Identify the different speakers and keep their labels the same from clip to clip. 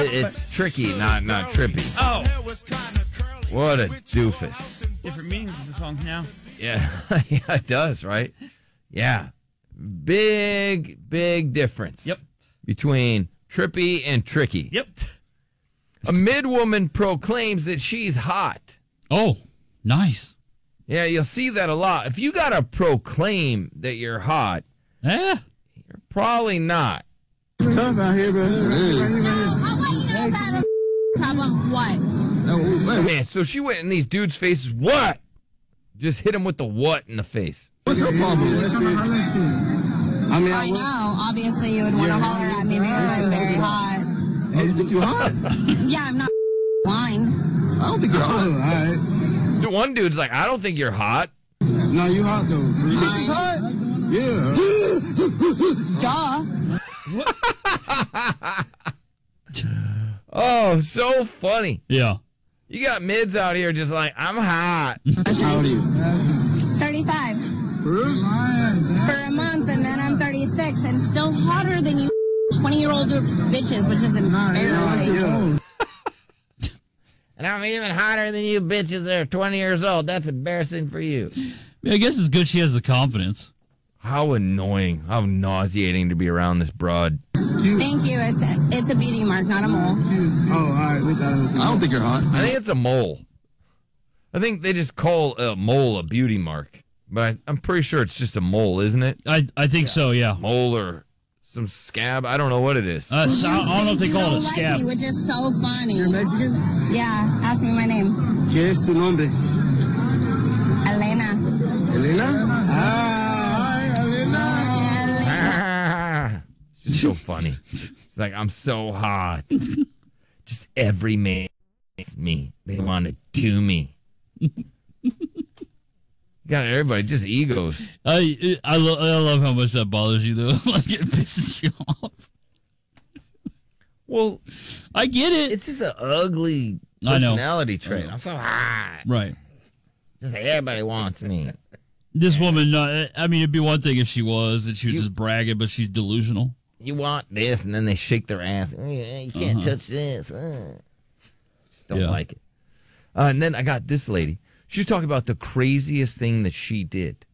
Speaker 1: It's tricky, not trippy.
Speaker 2: Oh.
Speaker 1: What a doofus.
Speaker 2: Different meanings of the song now.
Speaker 1: Yeah, yeah, it does, right? Yeah. Big difference.
Speaker 2: Yep.
Speaker 1: Between trippy and tricky.
Speaker 2: Yep.
Speaker 1: A mid-woman proclaims that she's hot.
Speaker 3: Oh, nice.
Speaker 1: Yeah, you'll see that a lot. If you got to proclaim that you're hot,
Speaker 3: Yeah.
Speaker 1: you're probably not.
Speaker 4: It's tough out here, bro.
Speaker 5: I want you to know if I have a problem. What?
Speaker 1: Man, so she went in these dudes' faces. What? Just hit him with the what in the face.
Speaker 4: What's her problem? I mean,
Speaker 5: I know. Obviously, you would want to holler at me because I'm very hot.
Speaker 4: Oh, you think you're hot?
Speaker 5: Yeah, I'm not blind.
Speaker 4: I don't think you're hot. All right.
Speaker 1: The one dude's like, I don't think you're hot.
Speaker 4: No, you hot, though. You think she's hot?
Speaker 5: Duh.
Speaker 1: Oh, so funny.
Speaker 3: Yeah.
Speaker 1: You got mids out here just like, I'm hot.
Speaker 4: How old are you?
Speaker 5: 35. For a month, and then I'm 36, and still hotter than you 20-year-old bitches, which is embarrassing.
Speaker 1: And I'm even hotter than you bitches that are 20 years old. That's embarrassing for you.
Speaker 3: I guess it's good she has the confidence.
Speaker 1: How annoying. How nauseating to be around this broad.
Speaker 5: Thank you. It's a beauty mark, not a mole.
Speaker 4: Oh, all right. We thought it was. I don't think you're hot.
Speaker 1: I think it's a mole. I think they just call a mole a beauty mark. But I'm pretty sure it's just a mole, isn't it?
Speaker 3: I think so, yeah.
Speaker 1: Mole or some scab. I don't know what it is.
Speaker 3: I don't know if they call it a
Speaker 5: like
Speaker 3: scab.
Speaker 5: me, which is so funny.
Speaker 4: You're Mexican?
Speaker 5: Yeah. Ask me my name.
Speaker 4: ¿Qué es tu nombre?
Speaker 5: Elena.
Speaker 4: Elena? Ah, Elena.
Speaker 1: It's just so funny. It's like, I'm so hot. Just every man hates me. They want to do me. Got everybody, just egos.
Speaker 3: I love how much that bothers you, though. Like, it pisses you off.
Speaker 1: Well,
Speaker 3: I get it.
Speaker 1: it's just an ugly personality trait. I'm so hot.
Speaker 3: Right.
Speaker 1: Just like everybody wants me.
Speaker 3: This woman, I mean, it'd be one thing if she was, and she was just bragging, but she's delusional.
Speaker 1: You want this, and then they shake their ass. You can't touch this. Just don't like it. And then I got this lady. She was talking about the craziest thing that she did.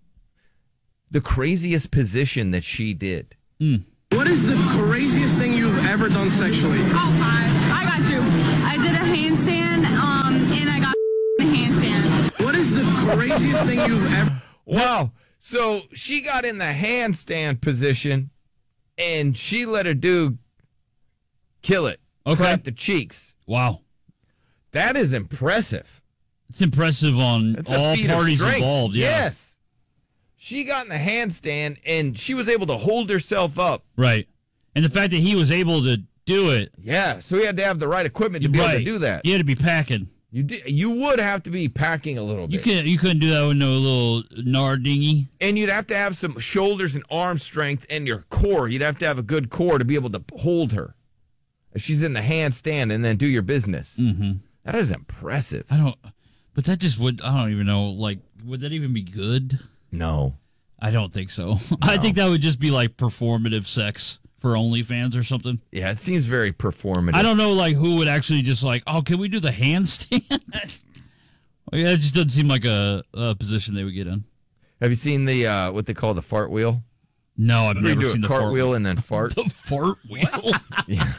Speaker 1: The craziest position that she did.
Speaker 6: What is the craziest thing you've ever done sexually?
Speaker 7: Oh, hi. I got you. I did a handstand, and I got a handstand.
Speaker 6: What is the craziest thing you've ever...
Speaker 1: Wow. So she got in the handstand position, and she let her dude kill it.
Speaker 3: Okay.
Speaker 1: Clap the cheeks.
Speaker 3: Wow.
Speaker 1: That is impressive.
Speaker 3: It's impressive on
Speaker 1: It's a
Speaker 3: all
Speaker 1: feat of
Speaker 3: parties
Speaker 1: strength.
Speaker 3: involved. Yeah.
Speaker 1: Yes. She got in the handstand, and she was able to hold herself up.
Speaker 3: Right. And the fact that he was able to do it.
Speaker 1: Yeah, so he had to have the right equipment to be able to do that.
Speaker 3: You had to be packing.
Speaker 1: You would have to be packing a little bit.
Speaker 3: You couldn't do that with no little nardingy.
Speaker 1: And you'd have to have some shoulders and arm strength and your core. You'd have to have a good core to be able to hold her. If she's in the handstand and then do your business.
Speaker 3: Mm-hmm.
Speaker 1: That is impressive.
Speaker 3: But that just would, I don't even know, like, would that even be good?
Speaker 1: No.
Speaker 3: I don't think so.
Speaker 1: No.
Speaker 3: I think that would just be like performative sex for OnlyFans or something.
Speaker 1: Yeah, it seems very performative.
Speaker 3: I don't know, like, who would actually just like, oh, can we do the handstand? Yeah, it just doesn't seem like a position they would get in.
Speaker 1: Have you seen the what they call the fart wheel?
Speaker 3: No, I've never
Speaker 1: do
Speaker 3: seen
Speaker 1: a
Speaker 3: the
Speaker 1: cartwheel and then fart.
Speaker 3: The fart wheel?
Speaker 1: Yeah.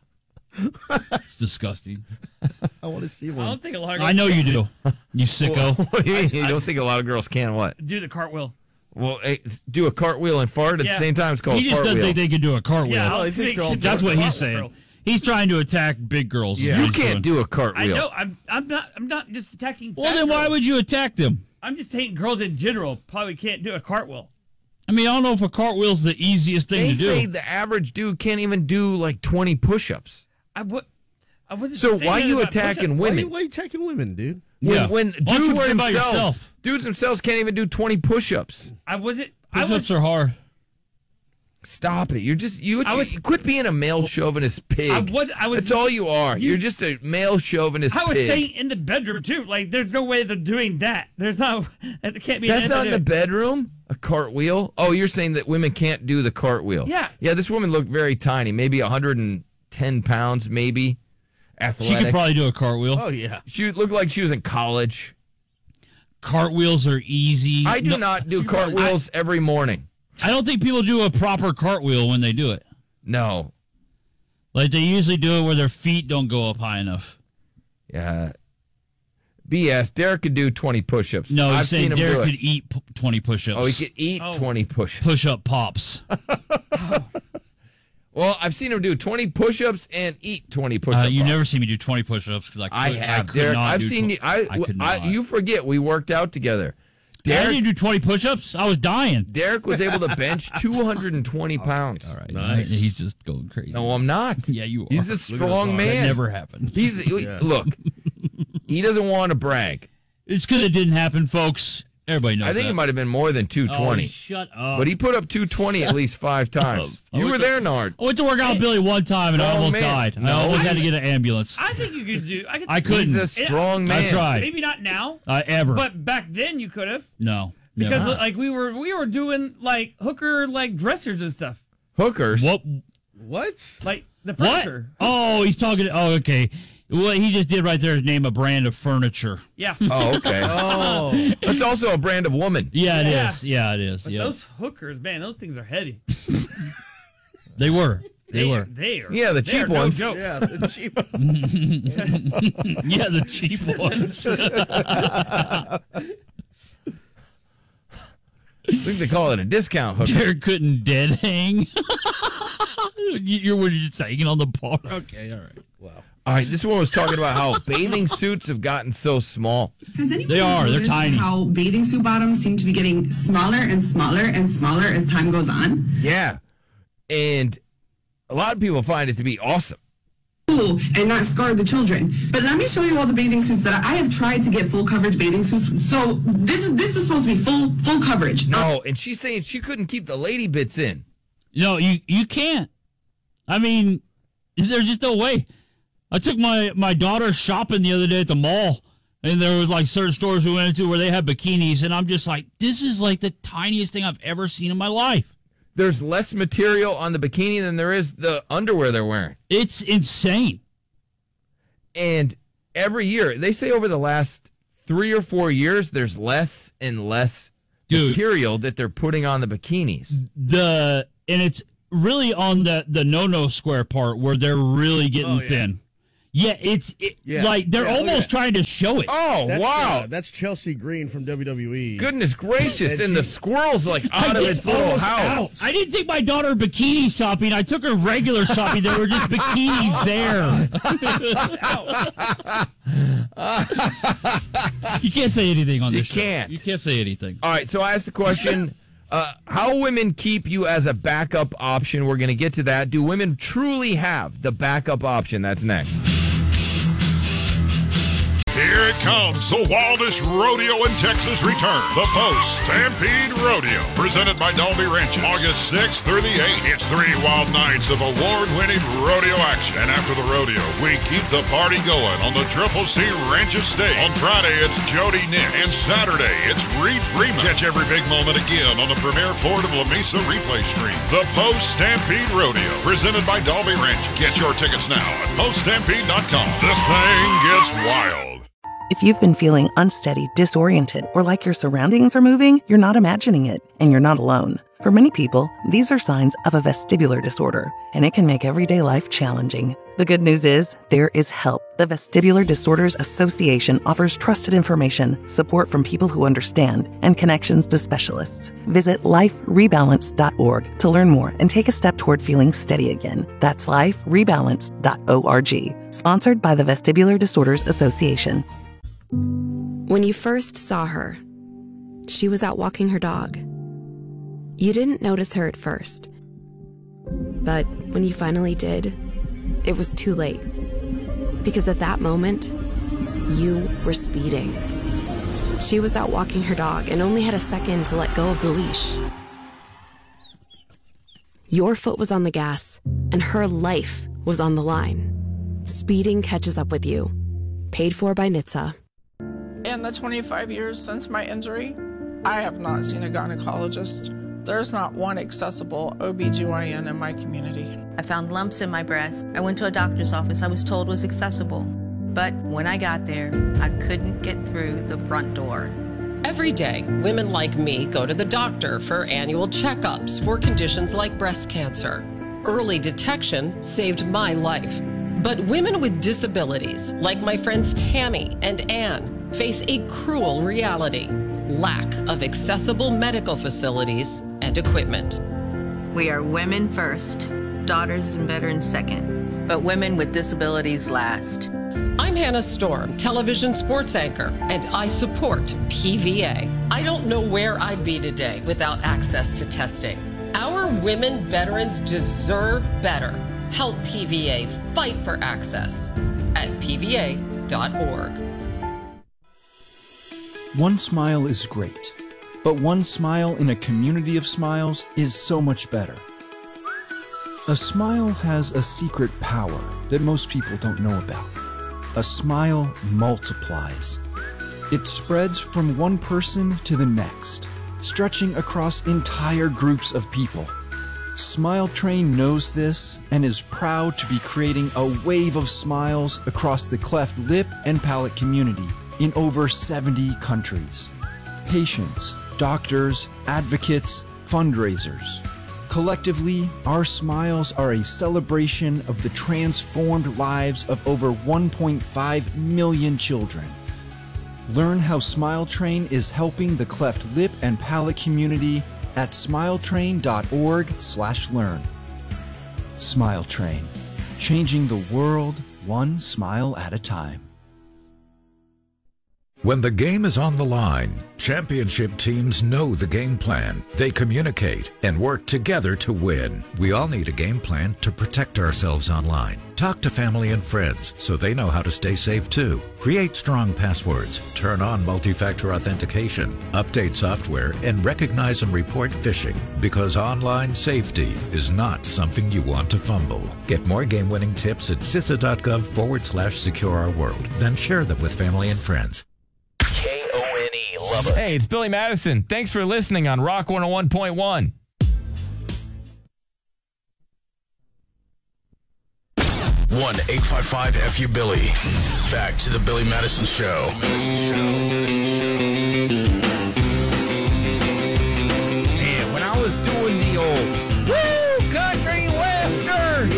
Speaker 3: It's disgusting.
Speaker 4: I want to see
Speaker 2: I
Speaker 4: one.
Speaker 2: don't think a lot of girls
Speaker 3: I know you do, you sicko.
Speaker 1: What do you mean? You don't think a lot of girls can what?
Speaker 2: do the cartwheel.
Speaker 1: Well, do a cartwheel and fart at the same time. It's called
Speaker 3: He just
Speaker 1: cartwheel.
Speaker 3: doesn't think they can do a cartwheel.
Speaker 2: Yeah, I don't
Speaker 4: he thinks
Speaker 2: think
Speaker 4: they're all
Speaker 3: That's what he's
Speaker 2: cartwheel.
Speaker 3: saying. He's trying to attack big girls. is
Speaker 4: Yeah.
Speaker 3: what
Speaker 1: You
Speaker 3: he's
Speaker 1: can't
Speaker 3: doing.
Speaker 1: do a
Speaker 2: I
Speaker 1: cartwheel.
Speaker 2: know. I'm not just attacking.
Speaker 3: Well,
Speaker 2: fat
Speaker 3: then why
Speaker 2: girls.
Speaker 3: would you attack them?
Speaker 2: I'm just saying girls in general probably can't do a cartwheel.
Speaker 3: I mean, I don't know if a cartwheel's the easiest thing
Speaker 1: They
Speaker 3: to
Speaker 1: say
Speaker 3: do.
Speaker 1: the average dude can't even do like 20 push-ups.
Speaker 2: I wasn't.
Speaker 1: So
Speaker 2: saying
Speaker 1: why
Speaker 2: that
Speaker 1: you
Speaker 2: about
Speaker 1: attacking
Speaker 2: push-ups.
Speaker 1: women?
Speaker 4: Why are you attacking women, dude?
Speaker 3: Yeah.
Speaker 1: When
Speaker 3: Why don't you
Speaker 1: dudes
Speaker 3: worry about
Speaker 1: themselves,
Speaker 3: yourself?
Speaker 1: dudes themselves can't even do 20 push-ups.
Speaker 2: I wasn't. I
Speaker 3: Push-ups
Speaker 2: was.
Speaker 3: are hard.
Speaker 1: Stop it! You're just you
Speaker 2: was-
Speaker 1: quit being a male chauvinist pig.
Speaker 2: I was.
Speaker 1: That's all you are. You're just a male chauvinist
Speaker 2: I was
Speaker 1: pig.
Speaker 2: saying in the bedroom too. Like, there's no way they're doing that. There's no. It can't be.
Speaker 1: That's not in the
Speaker 2: evident.
Speaker 1: bedroom. A cartwheel. Oh, you're saying that women can't do the cartwheel.
Speaker 2: Yeah.
Speaker 1: Yeah. This woman looked very tiny, maybe 100 10 pounds, maybe. Athletic.
Speaker 3: She could probably do a cartwheel.
Speaker 4: Oh, yeah.
Speaker 1: She looked like she was in college.
Speaker 3: Cartwheels are easy.
Speaker 1: I do not do cartwheels every morning.
Speaker 3: I don't think people do a proper cartwheel when they do it.
Speaker 1: No.
Speaker 3: Like, they usually do it where their feet don't go up high enough.
Speaker 1: Yeah. BS. Derek could do 20 push-ups.
Speaker 3: No,
Speaker 1: I've
Speaker 3: he's saying
Speaker 1: seen him
Speaker 3: Derek
Speaker 1: do it.
Speaker 3: could eat 20 push-ups.
Speaker 1: Oh, he could eat 20 push-ups.
Speaker 3: Push-up pops.
Speaker 1: Well, I've seen him do 20 push-ups and eat 20 push-ups.
Speaker 3: You never see me do 20 push-ups because
Speaker 1: I have,
Speaker 3: could
Speaker 1: Derek.
Speaker 3: not
Speaker 1: I've
Speaker 3: do
Speaker 1: seen you.
Speaker 3: could not.
Speaker 1: You forget we worked out together.
Speaker 3: I
Speaker 1: Derek,
Speaker 3: didn't do 20 push-ups. I was dying.
Speaker 1: Derek was able to bench 220 pounds.
Speaker 3: All right.
Speaker 4: Nice.
Speaker 3: He's just going crazy.
Speaker 1: No, I'm not.
Speaker 3: Yeah, you are.
Speaker 1: He's a strong
Speaker 4: arms.
Speaker 1: man.
Speaker 3: That never happened.
Speaker 1: Look. He doesn't want to brag.
Speaker 3: It's because it didn't happen, folks. Everybody knows
Speaker 1: I think
Speaker 3: that.
Speaker 1: it might have been more than 220.
Speaker 3: Oh, shut up.
Speaker 1: But he put up 220 at least 5 times.
Speaker 3: I
Speaker 1: You
Speaker 3: went
Speaker 1: were
Speaker 3: to-
Speaker 1: there, Nard.
Speaker 3: I went to work out with Billy one time and I
Speaker 1: Oh,
Speaker 3: almost
Speaker 1: man.
Speaker 3: died. I
Speaker 1: No.
Speaker 3: almost had to get an ambulance.
Speaker 2: I think you could do.
Speaker 3: I couldn't.
Speaker 1: He's a strong man.
Speaker 3: I tried.
Speaker 2: Maybe not now,
Speaker 3: Ever.
Speaker 2: but back then you could have.
Speaker 3: No.
Speaker 2: Because
Speaker 3: never.
Speaker 2: like we were doing like hooker like dressers and stuff,
Speaker 1: Hookers.
Speaker 3: What?
Speaker 4: What?
Speaker 2: like the
Speaker 3: What?
Speaker 2: furniture.
Speaker 3: Oh, he's talking. Oh, okay. What he just did right there is name a brand of furniture.
Speaker 2: Yeah.
Speaker 1: Oh, okay.
Speaker 4: Oh.
Speaker 1: That's also a brand of woman.
Speaker 3: Yeah, it
Speaker 2: Yeah.
Speaker 3: is. Yeah, it is.
Speaker 2: But
Speaker 3: Yeah.
Speaker 2: those hookers, man, those things are heavy.
Speaker 3: They were. They were.
Speaker 2: They are.
Speaker 1: Yeah, the
Speaker 2: they are
Speaker 1: cheap
Speaker 2: no
Speaker 1: ones.
Speaker 2: joke.
Speaker 4: Yeah, the cheap.
Speaker 3: Yeah, the cheap ones.
Speaker 1: I think they call it a discount hooker.
Speaker 3: Jared couldn't dead hang. You were just hanging on the bar. Okay, all right.
Speaker 4: Wow.
Speaker 1: All right, this one was talking about how bathing suits have gotten so small.
Speaker 8: Has anyone
Speaker 3: They are. They're
Speaker 8: noticed
Speaker 3: tiny.
Speaker 8: how bathing suit bottoms seem to be getting smaller and smaller and smaller as time goes on?
Speaker 1: Yeah. And a lot of people find it to be awesome.
Speaker 8: Cool, and not scar the children. But let me show you all the bathing suits that I have tried to get full coverage bathing suits. So this was supposed to be full coverage.
Speaker 1: No, and she's saying she couldn't keep the lady bits in.
Speaker 3: No, you can't. I mean, there's just no way. I took my daughter shopping the other day at the mall, and there was like certain stores we went into where they had bikinis, and I'm just like, this is like the tiniest thing I've ever seen in my life.
Speaker 1: There's less material on the bikini than there is the underwear they're wearing.
Speaker 3: It's insane.
Speaker 1: And every year, they say over the last 3 or 4 years, there's less and less material that they're putting on the bikinis.
Speaker 3: And it's really on the no square part where they're really getting thin. Yeah, like they're almost trying to show it.
Speaker 1: Oh, wow.
Speaker 4: That's Chelsea Green from WWE.
Speaker 1: Goodness gracious. And the squirrel's like out of its little house.
Speaker 3: I didn't take my daughter bikini shopping. I took her regular shopping. There were just bikinis there. You can't say anything on this show.
Speaker 1: can't.
Speaker 3: You can't say anything.
Speaker 1: All right, so I asked the question, how women keep you as a backup option. We're going to get to that. Do women truly have the backup option? That's next.
Speaker 9: Here it comes, the wildest rodeo in Texas return. The Post Stampede Rodeo, presented by Dalby Ranch, August 6th through the 8th. It's 3 wild nights of award-winning rodeo action. And after the rodeo, we keep the party going on the Triple C Ranch Estate. On Friday, it's Jody Nick. And Saturday, it's Reed Freeman. Catch every big moment again on the premier Ford of La Mesa replay stream. The Post Stampede Rodeo, presented by Dalby Ranch. Get your tickets now at poststampede.com. This thing gets wild.
Speaker 10: If you've been feeling unsteady, disoriented, or like your surroundings are moving, you're not imagining it, and you're not alone. For many people, these are signs of a vestibular disorder, and it can make everyday life challenging. The good news is, there is help. The Vestibular Disorders Association offers trusted information, support from people who understand, and connections to specialists. Visit liferebalance.org to learn more and take a step toward feeling steady again. That's liferebalance.org. Sponsored by the Vestibular Disorders Association.
Speaker 11: When you first saw her, she was out walking her dog. You didn't notice her at first. But when you finally did, it was too late. Because at that moment, you were speeding. She was out walking her dog and only had a second to let go of the leash. Your foot was on the gas, and her life was on the line. Speeding catches up with you. Paid for by NHTSA.
Speaker 12: In the 25 years since my injury, I have not seen a gynecologist There's not one accessible OBGYN in my community.
Speaker 13: I found lumps in my breast. I went to a doctor's office I was told was accessible. But when I got there, I couldn't get through the front door.
Speaker 14: Every day, women like me go to the doctor for annual checkups for conditions like breast cancer. Early detection saved my life. But women with disabilities, like my friends Tammy and Ann, face a cruel reality: lack of accessible medical facilities and equipment.
Speaker 13: We are women first, daughters and veterans second, but women with disabilities last.
Speaker 14: I'm Hannah Storm, television sports anchor, and I support PVA. I don't know where I'd be today without access to testing. Our women veterans deserve better. Help PVA fight for access at pva.org.
Speaker 15: One smile is great, but one smile in a community of smiles is so much better. A smile has a secret power that most people don't know about. A smile multiplies. It spreads from one person to the next, stretching across entire groups of people. Smile Train knows this and is proud to be creating a wave of smiles across the cleft lip and palate community in over 70 countries. Patients, doctors, advocates, fundraisers. Collectively, our smiles are a celebration of the transformed lives of over 1.5 million children. Learn how Smile Train is helping the cleft lip and palate community at smiletrain.org/learn. Smile Train, changing the world one smile at a time.
Speaker 16: When the game is on the line, championship teams know the game plan. They communicate and work together to win. We all need a game plan to protect ourselves online. Talk to family and friends so they know how to stay safe too. Create strong passwords, turn on multi-factor authentication, update software, and recognize and report phishing, because online safety is not something you want to fumble. Get more game-winning tips at CISA.gov/secure our world. Then share them with family and friends.
Speaker 1: KONE, love it. Hey, it's Billy Madison. Thanks for listening on Rock 101.1.
Speaker 17: 1-855-FU-BILLY. Back to the Billy Madison Show.
Speaker 1: Man, when I was doing the old woo country western,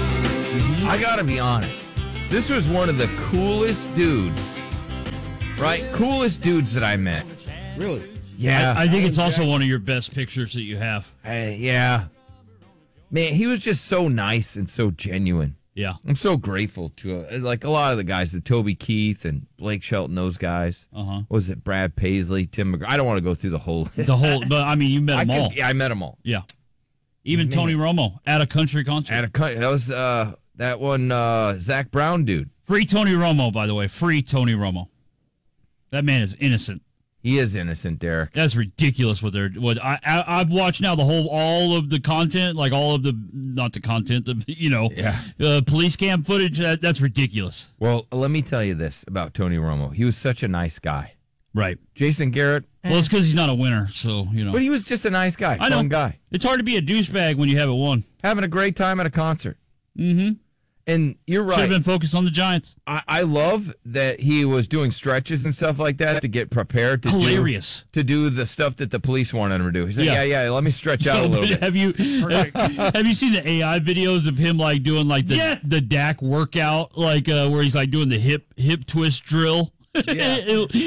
Speaker 1: I gotta be honest, this was one of the coolest dudes. Right? Coolest dudes that I met.
Speaker 4: Really?
Speaker 1: Yeah.
Speaker 3: I think it's also one of your best pictures that you have.
Speaker 1: Yeah. Man, he was just so nice and so genuine.
Speaker 3: Yeah.
Speaker 1: I'm so grateful to, like, a lot of the guys, the Toby Keith and Blake Shelton, those guys.
Speaker 3: Uh-huh.
Speaker 1: Was it Brad Paisley, Tim McGraw? I don't want to go through the whole.
Speaker 3: But I mean, you met them all.
Speaker 1: Yeah, I met them all.
Speaker 3: Yeah. Even Tony Romo at a country concert.
Speaker 1: That was that one Zach Brown dude.
Speaker 3: Free Tony Romo, by the way. Free Tony Romo. That man is innocent.
Speaker 1: He is innocent, Derek.
Speaker 3: That's ridiculous. I've watched now all of the content, like all of the, not the content, police cam footage. That's ridiculous.
Speaker 1: Well, let me tell you this about Tony Romo. He was such a nice guy.
Speaker 3: Right.
Speaker 1: Jason Garrett.
Speaker 3: Well, it's because he's not a winner, so,
Speaker 1: But he was just a nice guy, fun guy.
Speaker 3: It's hard to be a douchebag when you haven't won.
Speaker 1: Having a great time at a concert.
Speaker 3: Mm-hmm.
Speaker 1: And you're right.
Speaker 3: Should have been focused on the Giants.
Speaker 1: I love that he was doing stretches and stuff like that to get prepared to do the stuff that the police wanted him to do. He's like, yeah, let me stretch out a little bit.
Speaker 3: Have you seen the AI videos of him like doing like the Dak workout, like where he's like doing the hip twist drill? Yeah.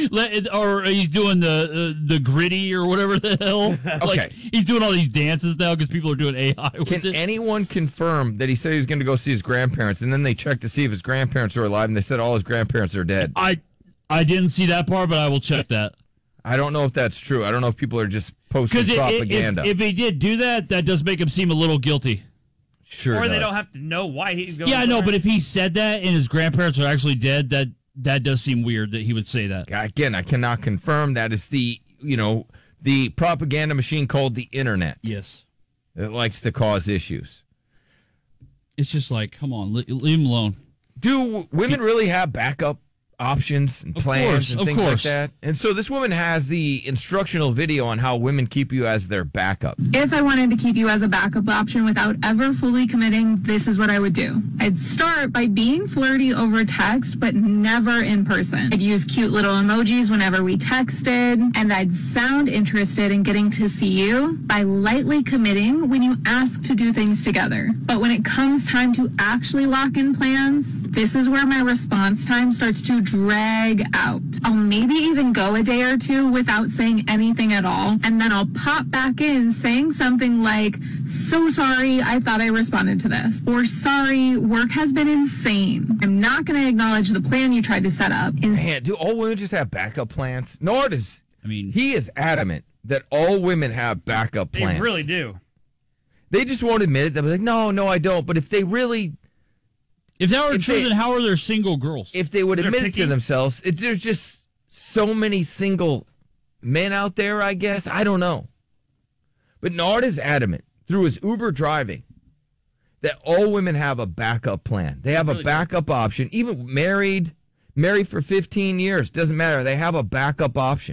Speaker 3: Or he's doing the gritty or whatever the hell.
Speaker 1: Okay.
Speaker 3: Like, he's doing all these dances now because people are doing AI with
Speaker 1: Can
Speaker 3: it.
Speaker 1: anyone confirm that he said he was going to go see his grandparents, and then they checked to see if his grandparents were alive, and they said all his grandparents are dead?
Speaker 3: I didn't see that part, but I will check that.
Speaker 1: I don't know if that's true. I don't know if people are just posting propaganda.
Speaker 3: If he did do that, that does make him seem a little guilty.
Speaker 1: Sure.
Speaker 2: Or
Speaker 1: does.
Speaker 2: they don't have to know why he's going.
Speaker 3: Yeah, I know, but if he said that and his grandparents are actually dead, that does seem weird that he would say that.
Speaker 1: Again, I cannot confirm. That is the propaganda machine called the internet.
Speaker 3: Yes.
Speaker 1: It likes to cause issues.
Speaker 3: It's just like, come on, leave him alone.
Speaker 1: Do women really have backup options and plans and
Speaker 3: of
Speaker 1: things
Speaker 3: course.
Speaker 1: like that. And so this woman has the instructional video on how women keep you as their backup.
Speaker 8: If I wanted to keep you as a backup option without ever fully committing, this is what I would do. I'd start by being flirty over text, but never in person. I'd use cute little emojis whenever we texted, and I'd sound interested in getting to see you by lightly committing when you ask to do things together. But when it comes time to actually lock in plans, this is where my response time starts to drag out. I'll maybe even go a day or two without saying anything at all, and then I'll pop back in saying something like, so sorry, I thought I responded to this. Or sorry, work has been insane. I'm not going to acknowledge the plan you tried to set up.
Speaker 1: Man, do all women just have backup plans? Nord is, he is adamant that all women have backup plans.
Speaker 2: They really do.
Speaker 1: They just won't admit it. They'll be like, no, I don't. But if they really...
Speaker 3: If that were true, then how are there single girls?
Speaker 1: If they would admit it to themselves, there's just so many single men out there, I guess. I don't know. But Nard is adamant through his Uber driving that all women have a backup plan. They have a backup option. Even married for 15 years, doesn't matter. They have a backup option.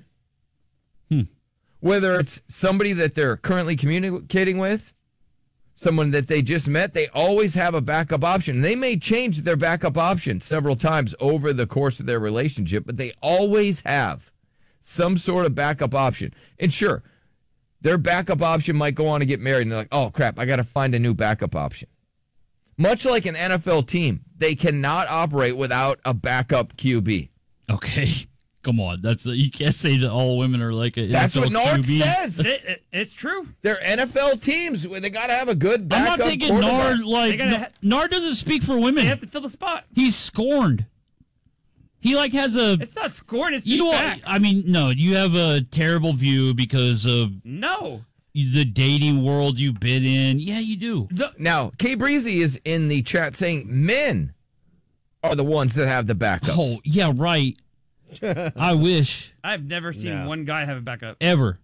Speaker 1: Whether it's somebody that they're currently communicating with, someone that they just met, they always have a backup option. They may change their backup option several times over the course of their relationship, but they always have some sort of backup option. And sure, their backup option might go on to get married, and they're like, oh, crap, I got to find a new backup option. Much like an NFL team, they cannot operate without a backup QB.
Speaker 3: Okay. Come on, you can't say that all women are like a.
Speaker 1: That's
Speaker 3: NFL
Speaker 1: what Nard
Speaker 3: QB.
Speaker 1: says.
Speaker 2: It's true.
Speaker 1: They're NFL teams. They got to have a good backup.
Speaker 3: I'm not thinking Nard Nard doesn't speak for women.
Speaker 2: They have to fill the spot.
Speaker 3: He's scorned. He has a.
Speaker 2: It's not scorned. It's
Speaker 3: you
Speaker 2: just
Speaker 3: know
Speaker 2: facts.
Speaker 3: what? I mean, no, you have a terrible view because of the dating world you've been in. Yeah, you do.
Speaker 1: Now, Kay Breezy is in the chat saying men are the ones that have the backup.
Speaker 3: Oh, yeah, right. I wish.
Speaker 2: I've never seen one guy have a backup.
Speaker 3: Ever.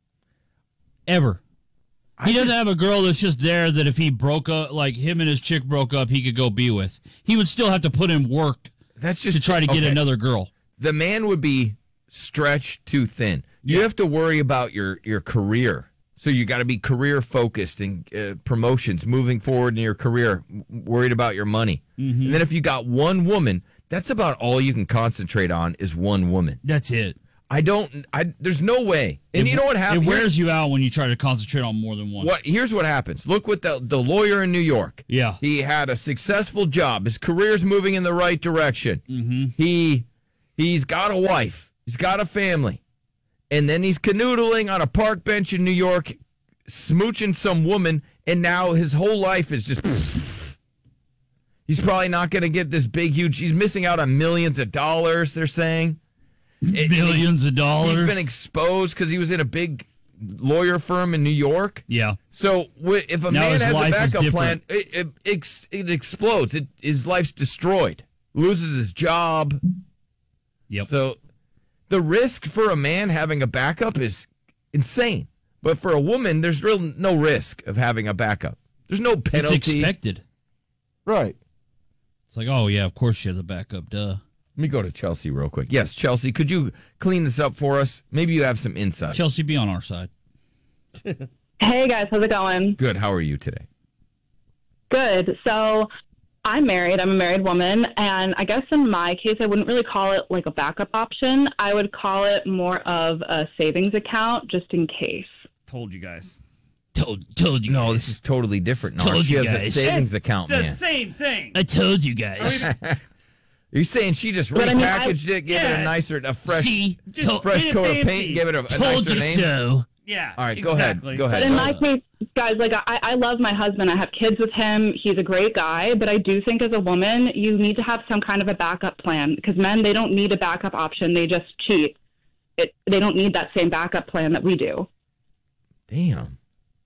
Speaker 3: He doesn't have a girl that's just there that if he broke up, like him and his chick broke up, he could go be with. He would still have to put in work to try to get another girl.
Speaker 1: The man would be stretched too thin. You have to worry about your career. So you got to be career focused and promotions, moving forward in your career, worried about your money.
Speaker 3: Mm-hmm.
Speaker 1: And then if you got one woman, that's about all you can concentrate on is one woman.
Speaker 3: That's it.
Speaker 1: There's no way. And you know what happens?
Speaker 3: It wears you out when you try to concentrate on more than one.
Speaker 1: Here's what happens. Look what the lawyer in New York.
Speaker 3: Yeah.
Speaker 1: He had a successful job. His career's moving in the right direction.
Speaker 3: Mm-hmm.
Speaker 1: He's got a wife. He's got a family. And then he's canoodling on a park bench in New York, smooching some woman, and now his whole life is just... He's probably not going to get this big, huge... He's missing out on millions of dollars, they're saying.
Speaker 3: Millions of dollars?
Speaker 1: He's been exposed because he was in a big lawyer firm in New York.
Speaker 3: Yeah.
Speaker 1: So if a
Speaker 3: Now
Speaker 1: man
Speaker 3: his
Speaker 1: has a
Speaker 3: life is
Speaker 1: backup plan,
Speaker 3: different.
Speaker 1: it explodes. His life's destroyed. Loses his job.
Speaker 3: Yep.
Speaker 1: So the risk for a man having a backup is insane. But for a woman, there's no risk of having a backup. There's no penalty.
Speaker 3: It's expected.
Speaker 1: Right.
Speaker 3: It's like, oh, yeah, of course she has a backup, duh.
Speaker 1: Let me go to Chelsea real quick. Yes, Chelsea, could you clean this up for us? Maybe you have some insight.
Speaker 3: Chelsea, be on our side.
Speaker 18: Hey, guys. How's it going?
Speaker 1: Good. How are you today?
Speaker 18: Good. So I'm married. I'm a married woman. And I guess in my case, I wouldn't really call it like a backup option. I would call it more of a savings account just in case.
Speaker 2: Told you guys.
Speaker 3: Told you
Speaker 1: No,
Speaker 3: guys.
Speaker 1: this is totally different. No,
Speaker 3: Told
Speaker 1: she
Speaker 3: you
Speaker 1: has a
Speaker 3: guys.
Speaker 1: savings account,
Speaker 2: The
Speaker 1: man.
Speaker 2: same thing.
Speaker 3: I told you guys.
Speaker 1: Are you saying she just
Speaker 18: But I mean,
Speaker 1: repackaged it, gave it a fresh
Speaker 2: Just
Speaker 1: fresh
Speaker 2: made it
Speaker 1: coat of
Speaker 2: fancy.
Speaker 1: paint, and gave it a
Speaker 3: Told
Speaker 1: nicer
Speaker 3: you
Speaker 1: name?
Speaker 3: so.
Speaker 2: Yeah.
Speaker 1: All right,
Speaker 2: exactly.
Speaker 1: go ahead.
Speaker 18: But in my case, guys, like I love my husband. I have kids with him. He's a great guy. But I do think as a woman, you need to have some kind of a backup plan because men, they don't need a backup option. They just cheat. They don't need that same backup plan that we do.
Speaker 1: Damn.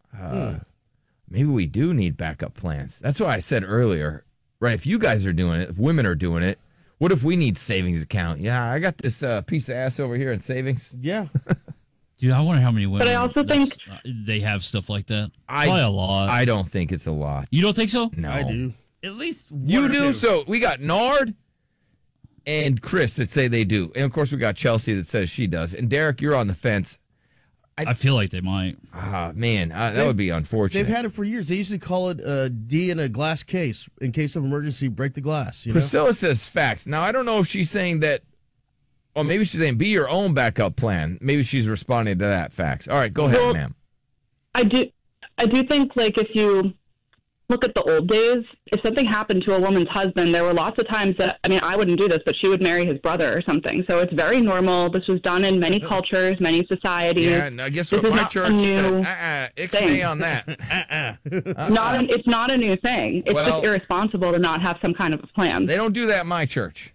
Speaker 1: Maybe we do need backup plans. That's why I said earlier, right? If you guys are doing it, if women are doing it, what if we need savings account? Yeah, I got this piece of ass over here in savings.
Speaker 4: Yeah.
Speaker 3: Dude, I wonder how many women
Speaker 18: But I also think
Speaker 3: they have stuff like that. Probably a lot.
Speaker 1: I don't think it's a lot.
Speaker 3: You don't think so?
Speaker 1: No.
Speaker 4: I do.
Speaker 2: At least
Speaker 1: You
Speaker 2: one or
Speaker 1: do?
Speaker 2: two.
Speaker 1: So we got Nard and Chris that say they do. And, of course, we got Chelsea that says she does. And, Derek, you're on the fence.
Speaker 3: I feel like they might.
Speaker 1: Man, that would be unfortunate.
Speaker 4: They've had it for years. They used to call it D in a glass case. In case of emergency, break the glass.
Speaker 1: Priscilla says facts. Now, I don't know if she's saying that, or maybe she's saying be your own backup plan. Maybe she's responding to that facts. All right, go ahead, ma'am.
Speaker 18: I do think, like, if you look at the old days, if something happened to a woman's husband, there were lots of times that, I mean, I wouldn't do this, but she would marry his brother or something. So it's very normal. This was done in many cultures, many societies.
Speaker 1: Yeah, and I guess what my church said, ixnay on that.
Speaker 18: It's not a new thing. It's just irresponsible to not have some kind of a plan.
Speaker 1: They don't do that in my church.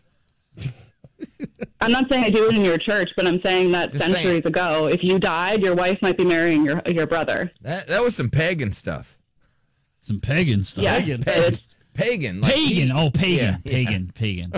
Speaker 18: I'm not saying I do it in your church, but I'm saying that
Speaker 1: Just
Speaker 18: centuries ago, if you died, your wife might be marrying your brother.
Speaker 1: That was some pagan stuff.
Speaker 3: Some pagan stuff.
Speaker 18: Yeah,
Speaker 1: pagan. Pagan.
Speaker 3: Like pagan.
Speaker 1: Yeah,
Speaker 3: Pagan.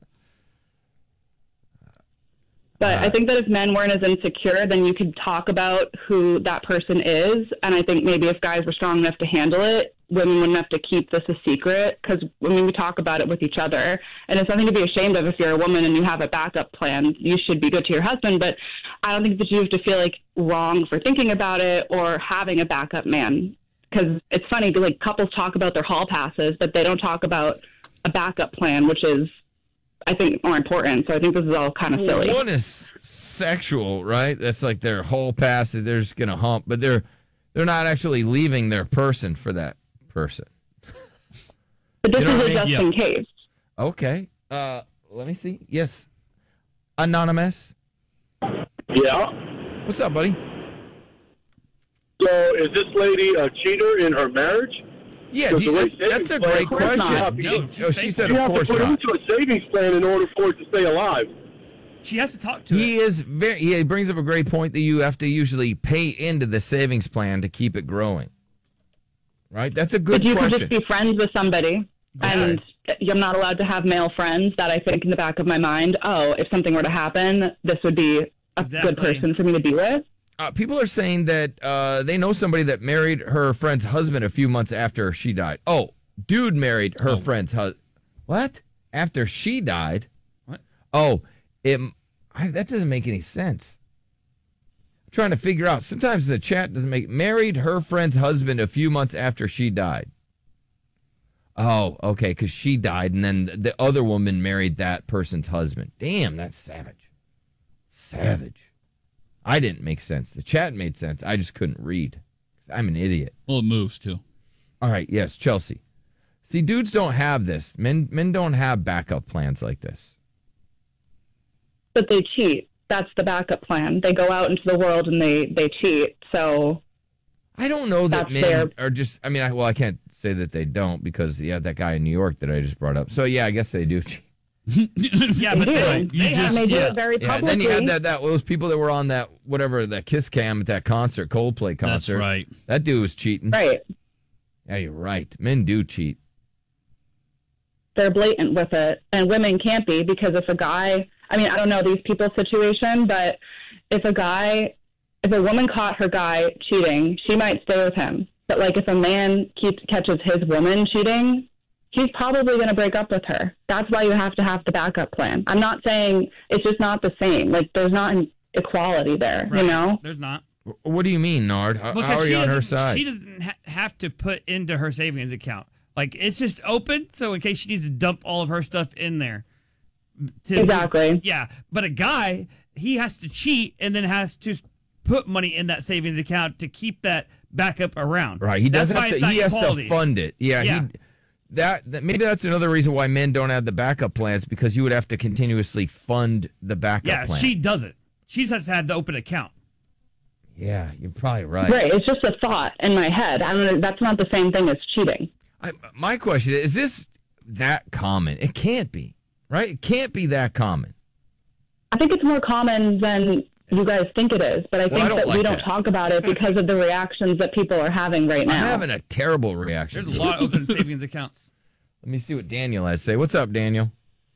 Speaker 18: But I think that if men weren't as insecure, then you could talk about who that person is. And I think maybe if guys were strong enough to handle it, women wouldn't have to keep this a secret. Because we talk about it with each other. And it's something to be ashamed of if you're a woman and you have a backup plan. You should be good to your husband. But I don't think that you have to feel like wrong for thinking about it or having a backup man. Because it's funny, like couples talk about their hall passes, but they don't talk about a backup plan, which is, I think, more important. So I think this is all kind of silly.
Speaker 1: One is sexual, right? That's like their whole pass that they're just gonna hump, but they're not actually leaving their person for that person.
Speaker 18: But this is just in case.
Speaker 1: Okay. Let me see. Yes. Anonymous.
Speaker 19: Yeah.
Speaker 1: What's up, buddy?
Speaker 19: So is this lady a cheater in her marriage?
Speaker 1: Yeah, that's a great question. No, she said, of course not.
Speaker 19: You have to put into a savings plan in order for it to stay alive.
Speaker 2: She has to talk to
Speaker 1: He brings up a great point that you have to usually pay into the savings plan to keep it growing. Right? That's a good question.
Speaker 18: But you could just be friends with somebody, and I'm not allowed to have male friends that I think in the back of my mind, if something were to happen, this would be a good person for me to be with.
Speaker 1: People are saying that they know somebody that married her friend's husband a few months after she died. Oh, dude married her friend's husband. What? After she died?
Speaker 2: What?
Speaker 1: Oh, that doesn't make any sense. I'm trying to figure out. Sometimes the chat doesn't make... Married her friend's husband a few months after she died. Oh, okay, because she died, and then the other woman married that person's husband. Damn, that's savage. Savage. I didn't make sense. The chat made sense. I just couldn't read. I'm an idiot.
Speaker 3: Well, it moves, too.
Speaker 1: All right, yes, Chelsea. See, dudes don't have this. Men don't have backup plans like this.
Speaker 18: But they cheat. That's the backup plan. They go out into the world and they cheat. So
Speaker 1: I don't know that men are just... I mean, I can't say that they don't because, that guy in New York that I just brought up. So, yeah, I guess they do cheat.
Speaker 2: Yeah, but
Speaker 18: they do it very publicly.
Speaker 1: And then you had those people that were on that Kiss Cam at that concert, Coldplay concert.
Speaker 3: That's right.
Speaker 1: That dude was cheating.
Speaker 18: Right.
Speaker 1: Yeah, you're right. Men do cheat.
Speaker 18: They're blatant with it, and women can't be because if a guy, I mean, I don't know these people's situation, but if a woman caught her guy cheating, she might stay with him. But like if a man catches his woman cheating, he's probably going to break up with her. That's why you have to have the backup plan. I'm not saying it's just not the same. Like, there's not an equality there,
Speaker 2: right.
Speaker 18: You know?
Speaker 2: There's not.
Speaker 1: What do you mean, Nard? How are you on her side?
Speaker 2: She doesn't have to put into her savings account. Like, it's just open, so in case she needs to dump all of her stuff in there.
Speaker 18: Exactly.
Speaker 2: Yeah, but a guy, he has to cheat and then has to put money in that savings account to keep that backup around.
Speaker 1: Right. He doesn't have to. He has to fund it. Yeah. That maybe that's another reason why men don't have the backup plans because you would have to continuously fund the backup plan.
Speaker 2: Yeah, she doesn't. She just had to open an account.
Speaker 1: Yeah, you're probably right.
Speaker 18: Right. It's just a thought in my head. I don't know. That's not the same thing as cheating.
Speaker 1: My question is this that common? It can't be, right? It can't be that common.
Speaker 18: I think it's more common than you guys think it is, but I think that we don't talk about it because of the reactions that people are having right now.
Speaker 1: I'm having a terrible reaction.
Speaker 2: There's a lot of open savings accounts.
Speaker 1: Let me see what Daniel has to say. What's up, Daniel?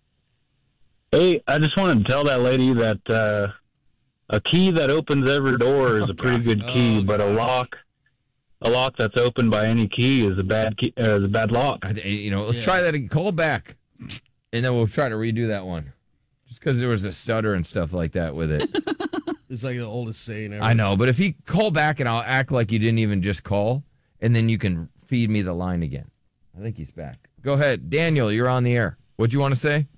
Speaker 20: Hey, I just wanted to tell that lady that a key that opens every door is a pretty good key, but a lock that's opened by any key is a bad key, is a bad lock.
Speaker 1: Let's try that again. Call back. And then we'll try to redo that one. Just because there was a stutter and stuff like that with it.
Speaker 4: It's like the oldest saying ever.
Speaker 1: I know, but if he call back and I'll act like you didn't even just call, and then you can feed me the line again. I think he's back. Go ahead. Daniel, you're on the air. What'd you want to say?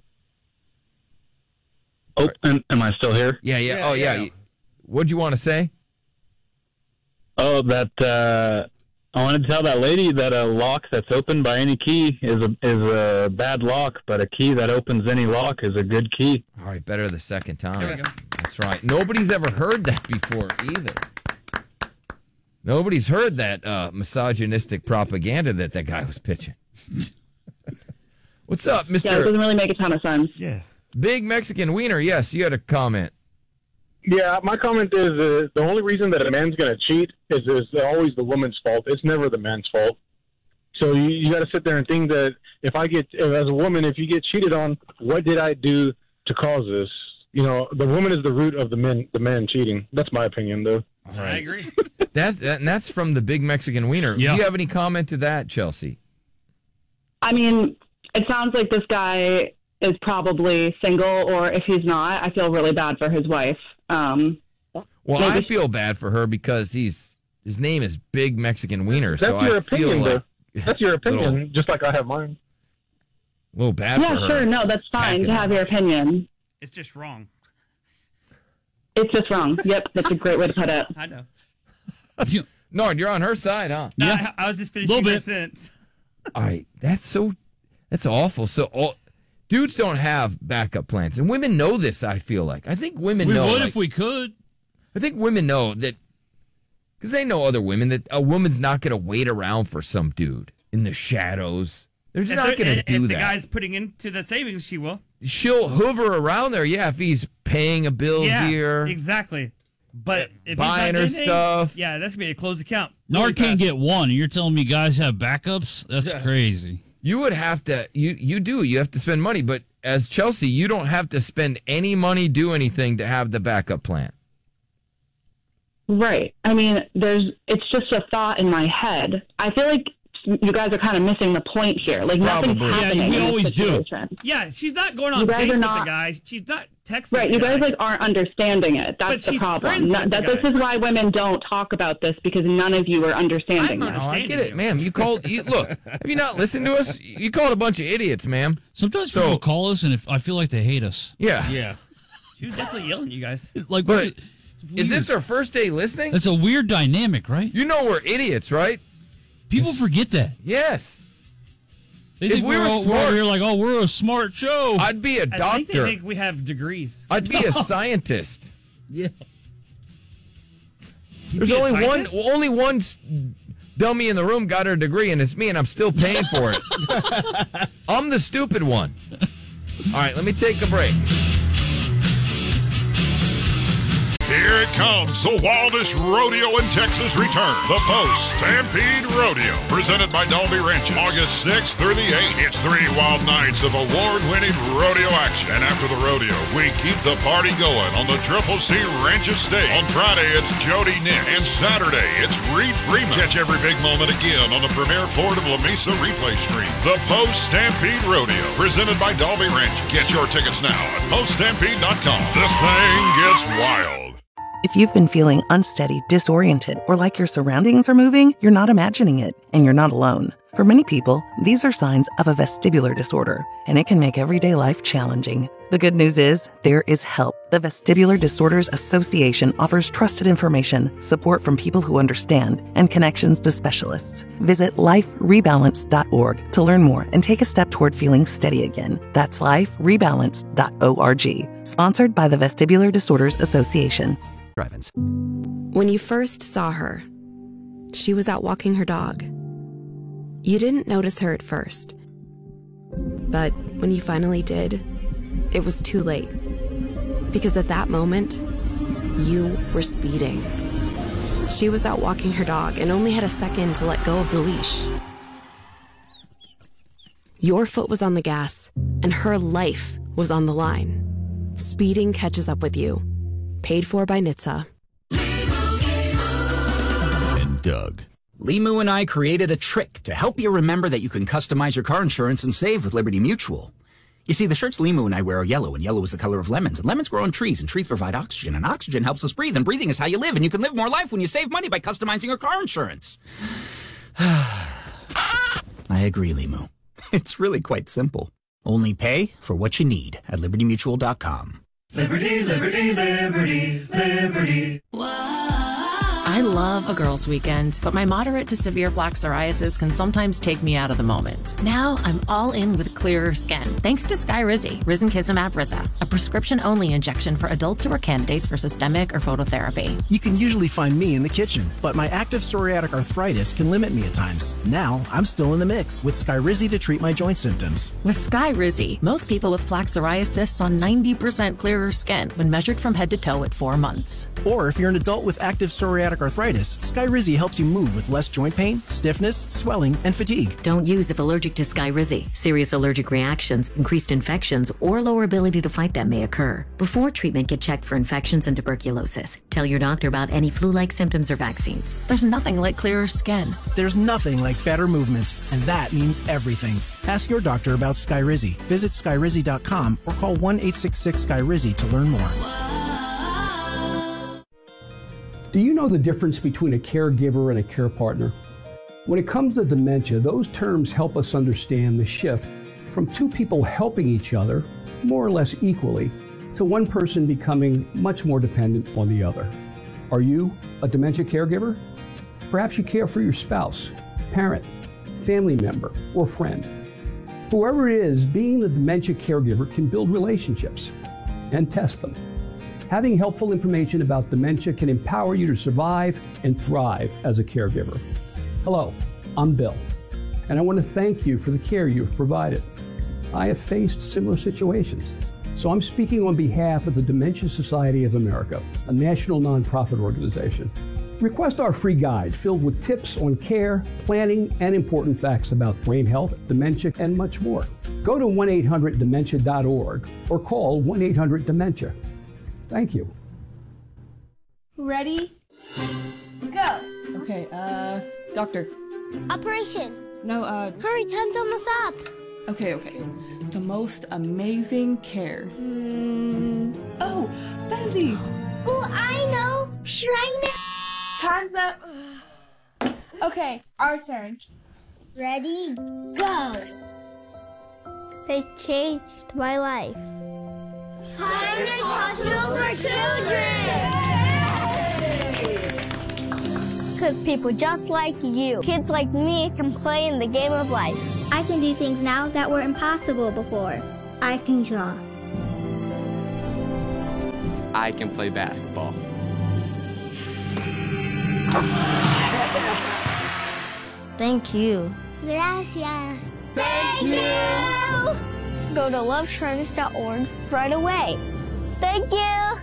Speaker 20: Oh, am I still here?
Speaker 1: Yeah. Yeah. What'd you want to say?
Speaker 20: Oh, that I wanted to tell that lady that a lock that's opened by any key is a bad lock, but a key that opens any lock is a good key.
Speaker 1: All right, better the second time. There we go. That's right. Nobody's ever heard that before either. Nobody's heard that misogynistic propaganda that guy was pitching. What's up, Mr.?
Speaker 18: Yeah, it doesn't really make a ton of sense.
Speaker 4: Yeah.
Speaker 1: Big Mexican Wiener, yes, you had a comment.
Speaker 19: Yeah, my comment is the only reason that a man's going to cheat is always the woman's fault. It's never the man's fault. So you got to sit there and think that as a woman, if you get cheated on, what did I do to cause this? You know, the woman is the root of the man cheating. That's my opinion, though.
Speaker 2: Right. I agree.
Speaker 1: That's from the Big Mexican Wiener. Yeah. Do you have any comment to that, Chelsea?
Speaker 18: I mean, it sounds like this guy is probably single, or if he's not, I feel really bad for his wife.
Speaker 1: I feel bad for her because his name is Big Mexican Wiener.
Speaker 19: That's
Speaker 1: so
Speaker 19: your
Speaker 1: I
Speaker 19: opinion,
Speaker 1: feel like
Speaker 19: that's your opinion, just like I have mine.
Speaker 1: A little bad for her.
Speaker 18: Yeah, sure. No, that's fine to have your opinion.
Speaker 2: It's just wrong.
Speaker 18: It's just wrong. Yep, that's a great way to put it.
Speaker 2: I know.
Speaker 1: Nord, you're on her side, huh?
Speaker 2: No, yeah. I was just finishing my sentence.
Speaker 1: All right, that's awful. So dudes don't have backup plans, and women know this. I feel like I think women know.
Speaker 3: We would if we could.
Speaker 1: I think women know that because they know other women that a woman's not going to wait around for some dude in the shadows. They're just not going to do
Speaker 2: if
Speaker 1: that.
Speaker 2: The guy's putting into the savings, she will.
Speaker 1: She'll hover around there, yeah, if he's paying a bill here.
Speaker 2: Exactly. But if
Speaker 1: buying her stuff.
Speaker 2: Yeah, that's going to be a closed account.
Speaker 3: Nard can't get one. You're telling me guys have backups? That's crazy.
Speaker 1: You would have to, you do. You have to spend money. But as Chelsea, you don't have to spend any money, do anything to have the backup plan.
Speaker 18: Right. I mean, it's just a thought in my head. I feel like you guys are kind of missing the point here. Like, nothing's happening.
Speaker 3: Yeah, we always do.
Speaker 2: Yeah, she's not going on dates with the guy. She's not texting.
Speaker 18: Right, you guys aren't understanding it. That's the problem. This is why women don't talk about this, because none of you are understanding it.
Speaker 1: I get it, ma'am. You called. Look, have you not listened to us? You called a bunch of idiots, ma'am.
Speaker 3: Sometimes people call us, and if I feel like they hate us.
Speaker 1: Yeah.
Speaker 4: Yeah.
Speaker 2: She was definitely yelling at you guys.
Speaker 1: But is this our first day listening?
Speaker 3: It's a weird dynamic, right?
Speaker 1: You know we're idiots, right?
Speaker 3: People forget that.
Speaker 1: Yes.
Speaker 3: If we were smart, you're like, we're a smart show.
Speaker 1: I'd be a doctor.
Speaker 2: I think they think we have degrees.
Speaker 1: I'd be a scientist.
Speaker 3: Yeah.
Speaker 1: There's only one dummy in the room got her degree, and it's me, and I'm still paying for it. I'm the stupid one. All right, let me take a break.
Speaker 9: Here it comes, the wildest rodeo in Texas return. The Post Stampede Rodeo, presented by Dalby Ranch, August 6th through the 8th. It's 3 wild nights of award-winning rodeo action. And after the rodeo, we keep the party going on the Triple C Ranch Estate. On Friday, it's Jody Nick. And Saturday, it's Reed Freeman. Catch every big moment again on the premier Ford of La Mesa replay stream. The Post Stampede Rodeo, presented by Dalby Ranch. Get your tickets now at poststampede.com. This thing gets wild.
Speaker 10: If you've been feeling unsteady, disoriented, or like your surroundings are moving, you're not imagining it, and you're not alone. For many people, these are signs of a vestibular disorder, and it can make everyday life challenging. The good news is, there is help. The Vestibular Disorders Association offers trusted information, support from people who understand, and connections to specialists. Visit liferebalance.org to learn more and take a step toward feeling steady again. That's liferebalance.org. Sponsored by the Vestibular Disorders Association.
Speaker 11: When you first saw her, she was out walking her dog. You didn't notice her at first. But when you finally did, it was too late. Because at that moment, you were speeding. She was out walking her dog and only had a second to let go of the leash. Your foot was on the gas, and her life was on the line. Speeding catches up with you. Paid for by NHTSA.
Speaker 21: And Doug. Limu and I created a trick to help you remember that you can customize your car insurance and save with Liberty Mutual. You see, the shirts Limu and I wear are yellow, and yellow is the color of lemons. And lemons grow on trees, and trees provide oxygen, and oxygen helps us breathe, and breathing is how you live, and you can live more life when you save money by customizing your car insurance. I agree, Limu. It's really quite simple. Only pay for what you need at LibertyMutual.com.
Speaker 5: Liberty, liberty, liberty, liberty.
Speaker 22: I love a girls' weekend, but my moderate to severe plaque psoriasis can sometimes take me out of the moment. Now I'm all in with clearer skin, thanks to Skyrizi, risankizumab Riza, a prescription-only injection for adults who are candidates for systemic or phototherapy.
Speaker 23: You can usually find me in the kitchen, but my active psoriatic arthritis can limit me at times. Now I'm still in the mix with Skyrizi to treat my joint symptoms.
Speaker 22: With Skyrizi, most people with plaque psoriasis saw 90% clearer skin when measured from head to toe at 4 months.
Speaker 23: Or if you're an adult with active psoriatic arthritis, Skyrizi helps you move with less joint pain, stiffness, swelling, and fatigue.
Speaker 24: Don't use if allergic to Skyrizi. Serious allergic reactions, increased infections, or lower ability to fight them may occur. Before treatment, get checked for infections and tuberculosis. Tell your doctor about any flu-like symptoms or vaccines.
Speaker 22: There's nothing like clearer skin.
Speaker 23: There's nothing like better movement, and that means everything. Ask your doctor about Skyrizi. Visit Skyrizi.com or call 1-866-SKYRIZI to learn more.
Speaker 25: Do you know the difference between a caregiver and a care partner? When it comes to dementia, those terms help us understand the shift from two people helping each other, more or less equally, to one person becoming much more dependent on the other. Are you a dementia caregiver? Perhaps you care for your spouse, parent, family member, or friend. Whoever it is, being the dementia caregiver can build relationships and test them. Having helpful information about dementia can empower you to survive and thrive as a caregiver. Hello, I'm Bill, and I want to thank you for the care you've provided. I have faced similar situations, so I'm speaking on behalf of the Dementia Society of America, a national nonprofit organization. Request our free guide filled with tips on care, planning, and important facts about brain health, dementia, and much more. Go to 1-800-DEMENTIA.org or call 1-800-DEMENTIA. Thank you.
Speaker 7: Ready? Go.
Speaker 26: Okay, doctor.
Speaker 7: Operation.
Speaker 26: No,
Speaker 7: Hurry, time's almost up.
Speaker 26: Okay. The most amazing care. Oh, Bezzy.
Speaker 7: Oh, I know. Shrine. Time's up. Okay, our turn. Ready? Go. They changed my life. Highness Hospital for Children! Because people just like you, kids like me, can play in the game of life. I can do things now that were impossible before. I can draw.
Speaker 27: I can play basketball.
Speaker 7: Thank you. Gracias. Thank you! Go to loveshrines.org right away. Thank you!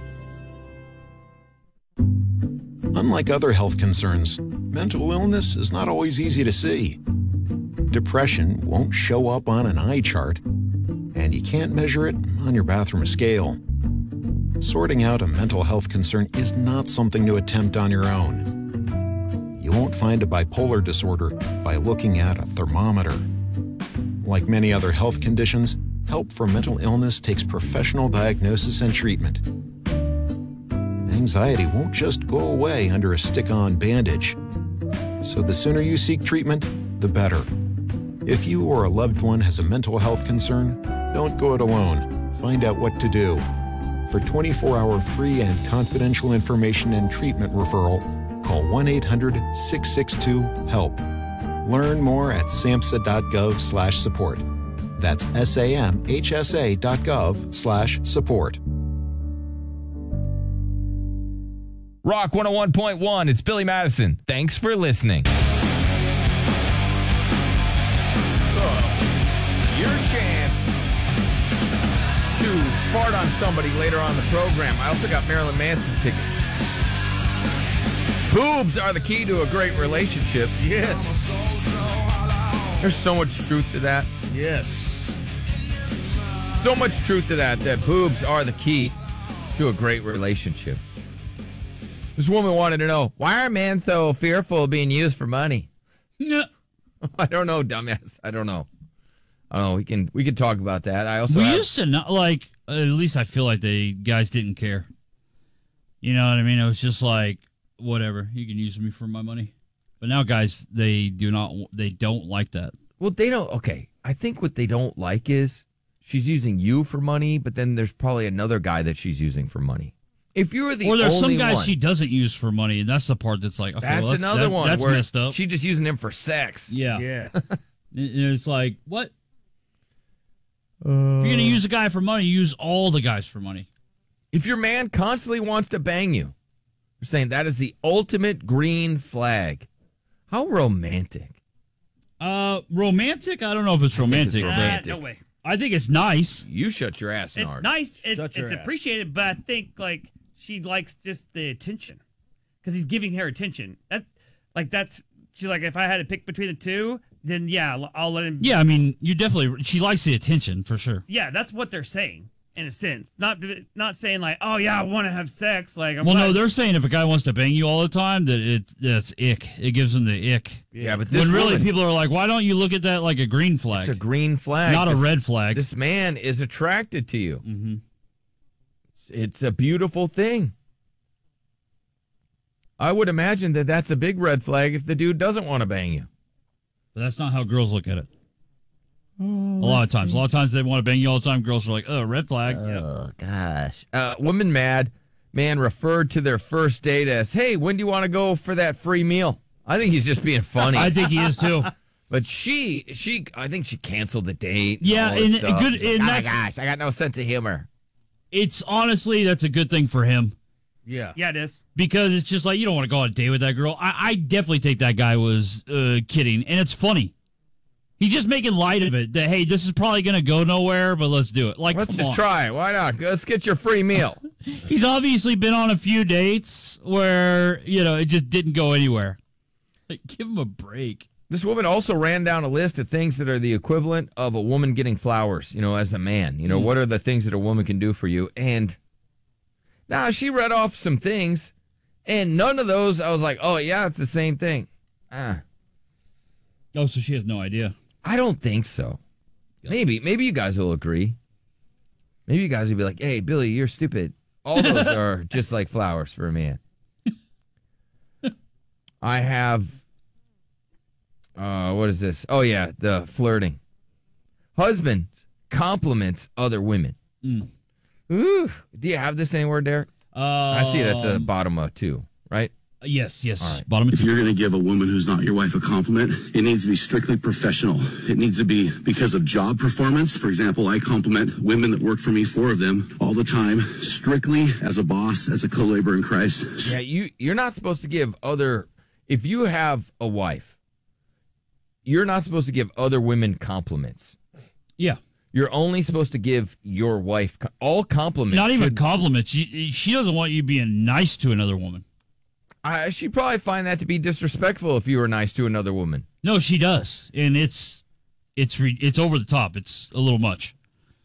Speaker 28: Unlike other health concerns, mental illness is not always easy to see. Depression won't show up on an eye chart, and you can't measure it on your bathroom scale. Sorting out a mental health concern is not something to attempt on your own. You won't find a bipolar disorder by looking at a thermometer. Like many other health conditions, help for mental illness takes professional diagnosis and treatment. Anxiety won't just go away under a stick-on bandage. So the sooner you seek treatment, the better. If you or a loved one has a mental health concern, don't go it alone. Find out what to do. For 24-hour free and confidential information and treatment referral, call 1-800-662-HELP. Learn more at samhsa.gov/support. That's samhsa.gov/support.
Speaker 1: Rock 101.1, it's Billy Madison. Thanks for listening. So, your chance to fart on somebody later on in the program. I also got Marilyn Manson tickets. Boobs are the key to a great relationship.
Speaker 4: Yes.
Speaker 1: There's so much truth to that.
Speaker 4: Yes.
Speaker 1: So much truth to that boobs are the key to a great relationship. This woman wanted to know, why are men so fearful of being used for money?
Speaker 3: Yeah.
Speaker 1: I don't know, dumbass. I don't know. I don't know. We can talk about that. I also
Speaker 3: used to not like. At least I feel like the guys didn't care. You know what I mean? It was just like whatever. You can use me for my money. But now guys, they don't like that.
Speaker 1: Well, they don't. Okay, I think what they don't like is she's using you for money, but then there's probably another guy that she's using for money. If you're the
Speaker 3: or there's
Speaker 1: only
Speaker 3: some guys
Speaker 1: one,
Speaker 3: she doesn't use for money, and that's the part that's like, okay,
Speaker 1: that's another one
Speaker 3: that's
Speaker 1: where
Speaker 3: messed up.
Speaker 1: She's just using him for sex.
Speaker 3: Yeah. It's like, what? If you're going to use a guy for money, use all the guys for money.
Speaker 1: If your man constantly wants to bang you, you're saying that is the ultimate green flag. How romantic.
Speaker 3: Romantic? I don't know if it's romantic.
Speaker 2: No way.
Speaker 3: I think it's nice.
Speaker 1: You shut your ass,
Speaker 2: It's
Speaker 1: Nard.
Speaker 2: nice. It's appreciated, but I think like she likes just the attention because he's giving her attention. She's like, if I had to pick between the two, then yeah, I'll let him.
Speaker 3: Yeah, I mean, she likes the attention for sure.
Speaker 2: Yeah, that's what they're saying in a sense. Not saying like, oh yeah, I want to have sex. Like,
Speaker 3: no, they're saying if a guy wants to bang you all the time, that's ick. It gives them the ick.
Speaker 1: Yeah, but
Speaker 3: when really people are like, why don't you look at that like a green flag?
Speaker 1: It's a green flag,
Speaker 3: not a red flag.
Speaker 1: This man is attracted to you.
Speaker 3: Mm-hmm.
Speaker 1: It's a beautiful thing. I would imagine that that's a big red flag if the dude doesn't want to bang you.
Speaker 3: But that's not how girls look at it. A lot of times they want to bang you all the time. Girls are like, oh, red flag.
Speaker 1: Oh, gosh. Woman mad. Man referred to their first date as, hey, when do you want to go for that free meal? I think he's just being funny.
Speaker 3: I think he is, too.
Speaker 1: But I think she canceled the date.
Speaker 3: Yeah, and good.
Speaker 1: Like, oh, my gosh, I got no sense of humor.
Speaker 3: It's honestly, that's a good thing for him.
Speaker 2: Yeah, it is.
Speaker 3: Because it's just like, you don't want to go on a date with that girl. I definitely think that guy was kidding. And it's funny. He's just making light of it. That, hey, this is probably going to go nowhere, but let's do it. Like,
Speaker 1: let's just try it. Why not? Let's get your free meal.
Speaker 3: He's obviously been on a few dates where, it just didn't go anywhere. Like, give him a break.
Speaker 1: This woman also ran down a list of things that are the equivalent of a woman getting flowers, as a man. What are the things that a woman can do for you? And now she read off some things, and none of those I was like, oh, yeah, it's the same thing.
Speaker 3: Oh, so she has no idea.
Speaker 1: I don't think so. Maybe you guys will agree. Maybe you guys will be like, hey, Billy, you're stupid. All those are just like flowers for a man. I have, what is this? Oh, yeah, the flirting. Husband compliments other women. Ooh, do you have this anywhere, Derek? I see it at the bottom of 2, right?
Speaker 3: Yes.
Speaker 1: Right.
Speaker 3: Bottom of 2.
Speaker 6: If you're going to give a woman who's not your wife a compliment, it needs to be strictly professional. It needs to be because of job performance. For example, I compliment women that work for me, 4 of them, all the time, strictly as a boss, as a co-laborer in Christ.
Speaker 1: Yeah, you're not supposed to give if you have a wife, you're not supposed to give other women compliments.
Speaker 3: Yeah.
Speaker 1: You're only supposed to give your wife all compliments.
Speaker 3: Not even compliments. She doesn't want you being nice to another woman.
Speaker 1: She'd probably find that to be disrespectful if you were nice to another woman.
Speaker 3: No, she does, and it's over the top. It's a little much.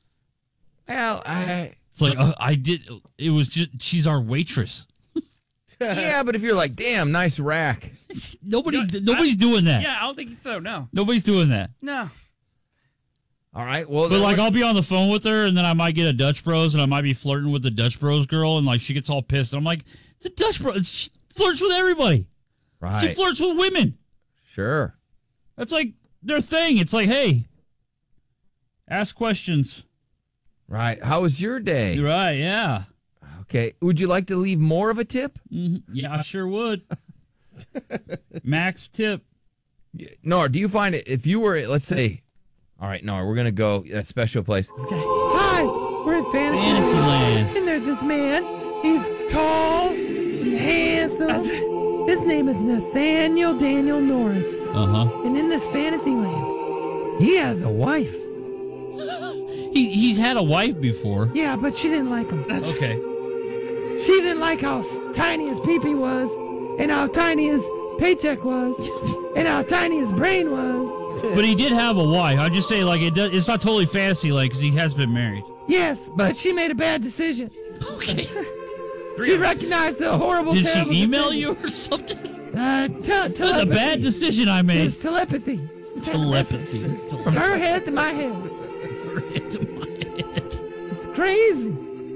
Speaker 1: Well,
Speaker 3: it's like I did. It was just she's our waitress.
Speaker 1: Yeah, but if you're like, damn, nice rack.
Speaker 3: Nobody's doing that.
Speaker 2: Yeah, I don't think so. No,
Speaker 3: nobody's doing that.
Speaker 2: No.
Speaker 1: All right. Well,
Speaker 3: but I'll be on the phone with her, and then I might get a Dutch Bros, and I might be flirting with the Dutch Bros girl, and like she gets all pissed. And I'm like, the Dutch Bros. She flirts with everybody.
Speaker 1: Right.
Speaker 3: She flirts with women.
Speaker 1: Sure.
Speaker 3: That's like their thing. It's like, hey, ask questions.
Speaker 1: Right. How was your day?
Speaker 3: Right. Yeah.
Speaker 1: Okay. Would you like to leave more of a tip?
Speaker 3: Mm-hmm. Yeah, I sure would. Max tip.
Speaker 1: Nora, do you find it if you were, let's say, all right, Nora, we're gonna go that special place.
Speaker 8: Okay. Hi, we're in
Speaker 3: Fantasyland,
Speaker 8: and there's this man. He's tall and handsome. His name is Nathaniel Daniel Norris. And in this Fantasyland, he has a wife.
Speaker 3: He's had a wife before.
Speaker 8: Yeah, but she didn't like him.
Speaker 3: Okay.
Speaker 8: She didn't like how tiny his pee-pee was, and how tiny his paycheck was, and how tiny his brain was.
Speaker 3: But he did have a wife. I just say, like, it's not totally Fantasyland because he has been married.
Speaker 8: Yes, but she made a bad decision.
Speaker 3: Okay.
Speaker 8: She recognized the horrible.
Speaker 3: Did she email
Speaker 8: decision.
Speaker 3: you or something?
Speaker 8: Telepathy.
Speaker 3: That's a bad decision I made.
Speaker 8: It was telepathy.
Speaker 3: Telepathy.
Speaker 8: From her head to my head.
Speaker 3: Her head to my head.
Speaker 8: It's crazy.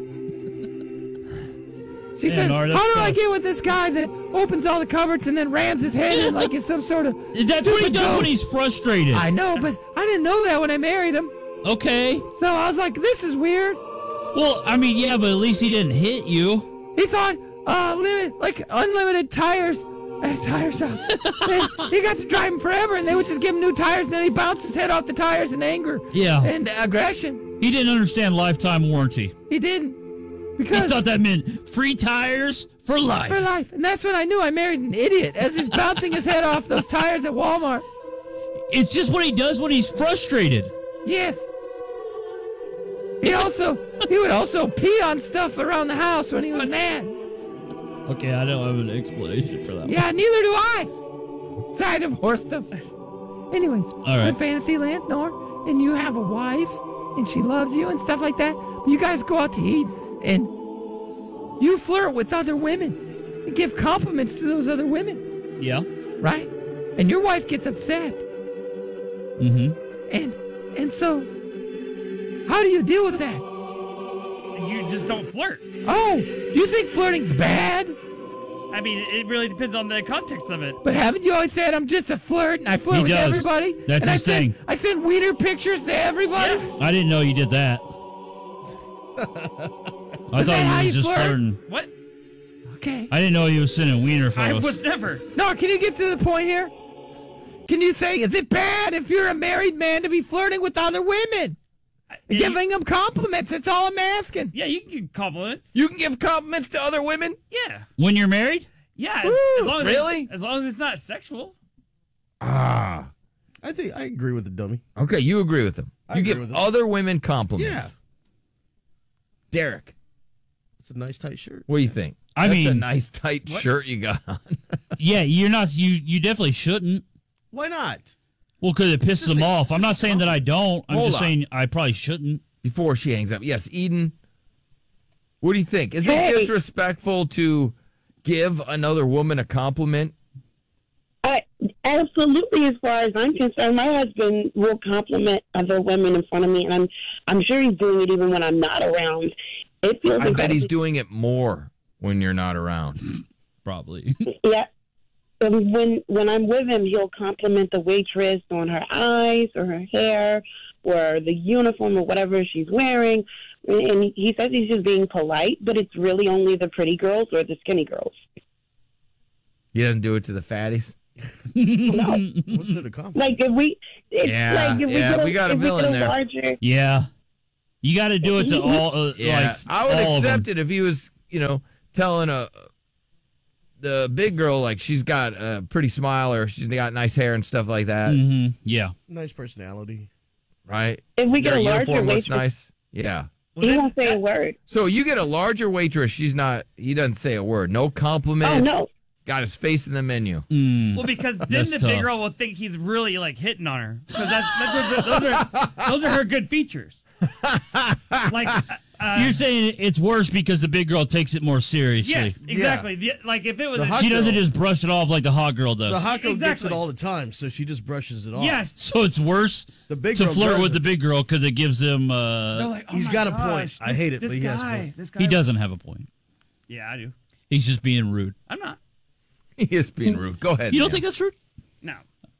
Speaker 8: She said,
Speaker 3: Nora,
Speaker 8: how do I get with this guy that opens all the cupboards and then rams his head in like it's some sort of
Speaker 3: That's what he
Speaker 8: stupid
Speaker 3: does
Speaker 8: goat?
Speaker 3: when he's frustrated.
Speaker 8: I know, but I didn't know that when I married him.
Speaker 3: Okay.
Speaker 8: So I was like, this is weird.
Speaker 3: Well, I mean, yeah, but at least he didn't hit you.
Speaker 8: He thought unlimited tires at a tire shop. And he got to drive them forever, and they would just give him new tires, and then he bounced his head off the tires in anger.
Speaker 3: Yeah.
Speaker 8: And aggression.
Speaker 3: He didn't understand lifetime warranty.
Speaker 8: He didn't.
Speaker 3: He thought that meant free tires for life.
Speaker 8: For life. And that's when I knew I married an idiot, as he's bouncing his head off those tires at Walmart.
Speaker 3: It's just what he does when he's frustrated.
Speaker 8: Yes. He would also pee on stuff around the house when he was mad.
Speaker 3: Okay, I don't have an explanation for that.
Speaker 8: Yeah, neither do I. So I divorced him. Anyways,
Speaker 3: right.
Speaker 8: in Fantasyland, Nor, and you have a wife, and she loves you and stuff like that. You guys go out to eat, and you flirt with other women and give compliments to those other women.
Speaker 3: Yeah.
Speaker 8: Right? And your wife gets upset.
Speaker 3: Mm-hmm.
Speaker 8: And so, how do you deal with that?
Speaker 2: You just don't flirt.
Speaker 8: Oh, you think flirting's bad?
Speaker 2: I mean, it really depends on the context of it.
Speaker 8: But haven't you always said I'm just a flirt and I flirt
Speaker 3: He
Speaker 8: with
Speaker 3: does.
Speaker 8: everybody?
Speaker 3: That's
Speaker 8: and
Speaker 3: his thing.
Speaker 8: I send wiener pictures to everybody?
Speaker 2: Yeah.
Speaker 3: I didn't know you did that. I thought
Speaker 8: how
Speaker 3: you
Speaker 8: you
Speaker 3: was just
Speaker 8: flirt?
Speaker 3: flirting.
Speaker 2: What?
Speaker 8: Okay.
Speaker 3: I didn't know you was sending wiener
Speaker 2: I
Speaker 3: photos.
Speaker 2: was never.
Speaker 8: No, can you get to the point here? Can you say, is it bad if you're a married man to be flirting with other women? Giving them compliments, that's all I'm asking.
Speaker 2: Yeah, you can give compliments.
Speaker 1: You can give compliments to other women?
Speaker 2: Yeah.
Speaker 3: When you're married?
Speaker 2: Yeah.
Speaker 1: Woo,
Speaker 2: as long as
Speaker 1: really?
Speaker 2: As long as it's not sexual.
Speaker 1: Ah.
Speaker 4: I think I agree with the dummy.
Speaker 1: Okay, you agree with him.
Speaker 4: I
Speaker 1: You
Speaker 4: agree
Speaker 1: give
Speaker 4: with him.
Speaker 1: other women compliments.
Speaker 4: Yeah.
Speaker 1: Derek,
Speaker 4: It's a nice tight shirt.
Speaker 1: what do you think?
Speaker 3: I
Speaker 1: That's a
Speaker 3: mean-
Speaker 1: nice tight shirt you got on.
Speaker 3: Yeah, you're not. You definitely shouldn't.
Speaker 4: Why not?
Speaker 3: Well, because it pisses them off. I'm not saying that I don't. I'm
Speaker 1: Hold
Speaker 3: just
Speaker 1: on.
Speaker 3: saying I probably shouldn't.
Speaker 1: Before she hangs up. Yes, Eden, what do you think? Is
Speaker 12: Hey.
Speaker 1: it disrespectful to give another woman a compliment?
Speaker 12: Absolutely, as far as I'm concerned, my husband will compliment other women in front of me, and I'm sure he's doing it even when I'm not around. It feels
Speaker 1: I bet
Speaker 12: incredibly-
Speaker 1: he's doing it more when you're not around.
Speaker 3: Probably.
Speaker 12: Yeah. And when I'm with him, he'll compliment the waitress on her eyes or her hair or the uniform or whatever she's wearing. And he says he's just being polite, but it's really only the pretty girls or the skinny girls.
Speaker 1: He doesn't do it to the fatties?
Speaker 12: No.
Speaker 4: What's it a compliment?
Speaker 12: Like if we, it's
Speaker 1: Yeah,
Speaker 12: like if we,
Speaker 1: yeah,
Speaker 12: get a,
Speaker 1: we got a
Speaker 12: if we
Speaker 1: villain
Speaker 12: get a
Speaker 1: there.
Speaker 12: larger,
Speaker 3: Yeah. You got to do it to all.
Speaker 1: Yeah,
Speaker 3: like,
Speaker 1: I would
Speaker 3: all of
Speaker 1: accept
Speaker 3: them.
Speaker 1: it if he was, telling the big girl like she's got a pretty smile or she's got nice hair and stuff like that,
Speaker 3: Mhm, yeah.
Speaker 4: Nice personality.
Speaker 1: right?
Speaker 12: if we get
Speaker 1: Their
Speaker 12: a larger
Speaker 1: uniform looks
Speaker 12: waitress,
Speaker 1: nice. Yeah.
Speaker 12: he won't say a word.
Speaker 1: So you get a larger waitress. He doesn't say a word. No compliments.
Speaker 12: Oh, no.
Speaker 1: Got his face in the menu.
Speaker 2: Well, because then
Speaker 1: That's
Speaker 2: the
Speaker 1: tough.
Speaker 2: big girl will think he's really like hitting on her because those are her good features. Like
Speaker 3: You're saying it's worse because the big girl takes it more seriously.
Speaker 2: yes, exactly. Like if it was
Speaker 3: She doesn't just brush it off like the hot girl does.
Speaker 4: The hot girl gets it
Speaker 2: Exactly.
Speaker 4: all the time, so she just brushes it off.
Speaker 2: Yes.
Speaker 3: So it's worse
Speaker 4: The big
Speaker 3: to
Speaker 4: girl
Speaker 3: flirt
Speaker 4: does
Speaker 3: with
Speaker 4: it.
Speaker 3: the big girl because it gives him.
Speaker 2: They're like, oh
Speaker 4: He's
Speaker 2: my
Speaker 4: got a
Speaker 2: gosh,
Speaker 4: point. I hate it, but he has a point.
Speaker 2: This guy.
Speaker 3: He doesn't have a point.
Speaker 2: Yeah, I do.
Speaker 3: He's just being rude.
Speaker 2: I'm not.
Speaker 1: He is being rude. Go ahead.
Speaker 3: You don't
Speaker 1: man.
Speaker 3: think that's rude?
Speaker 2: No.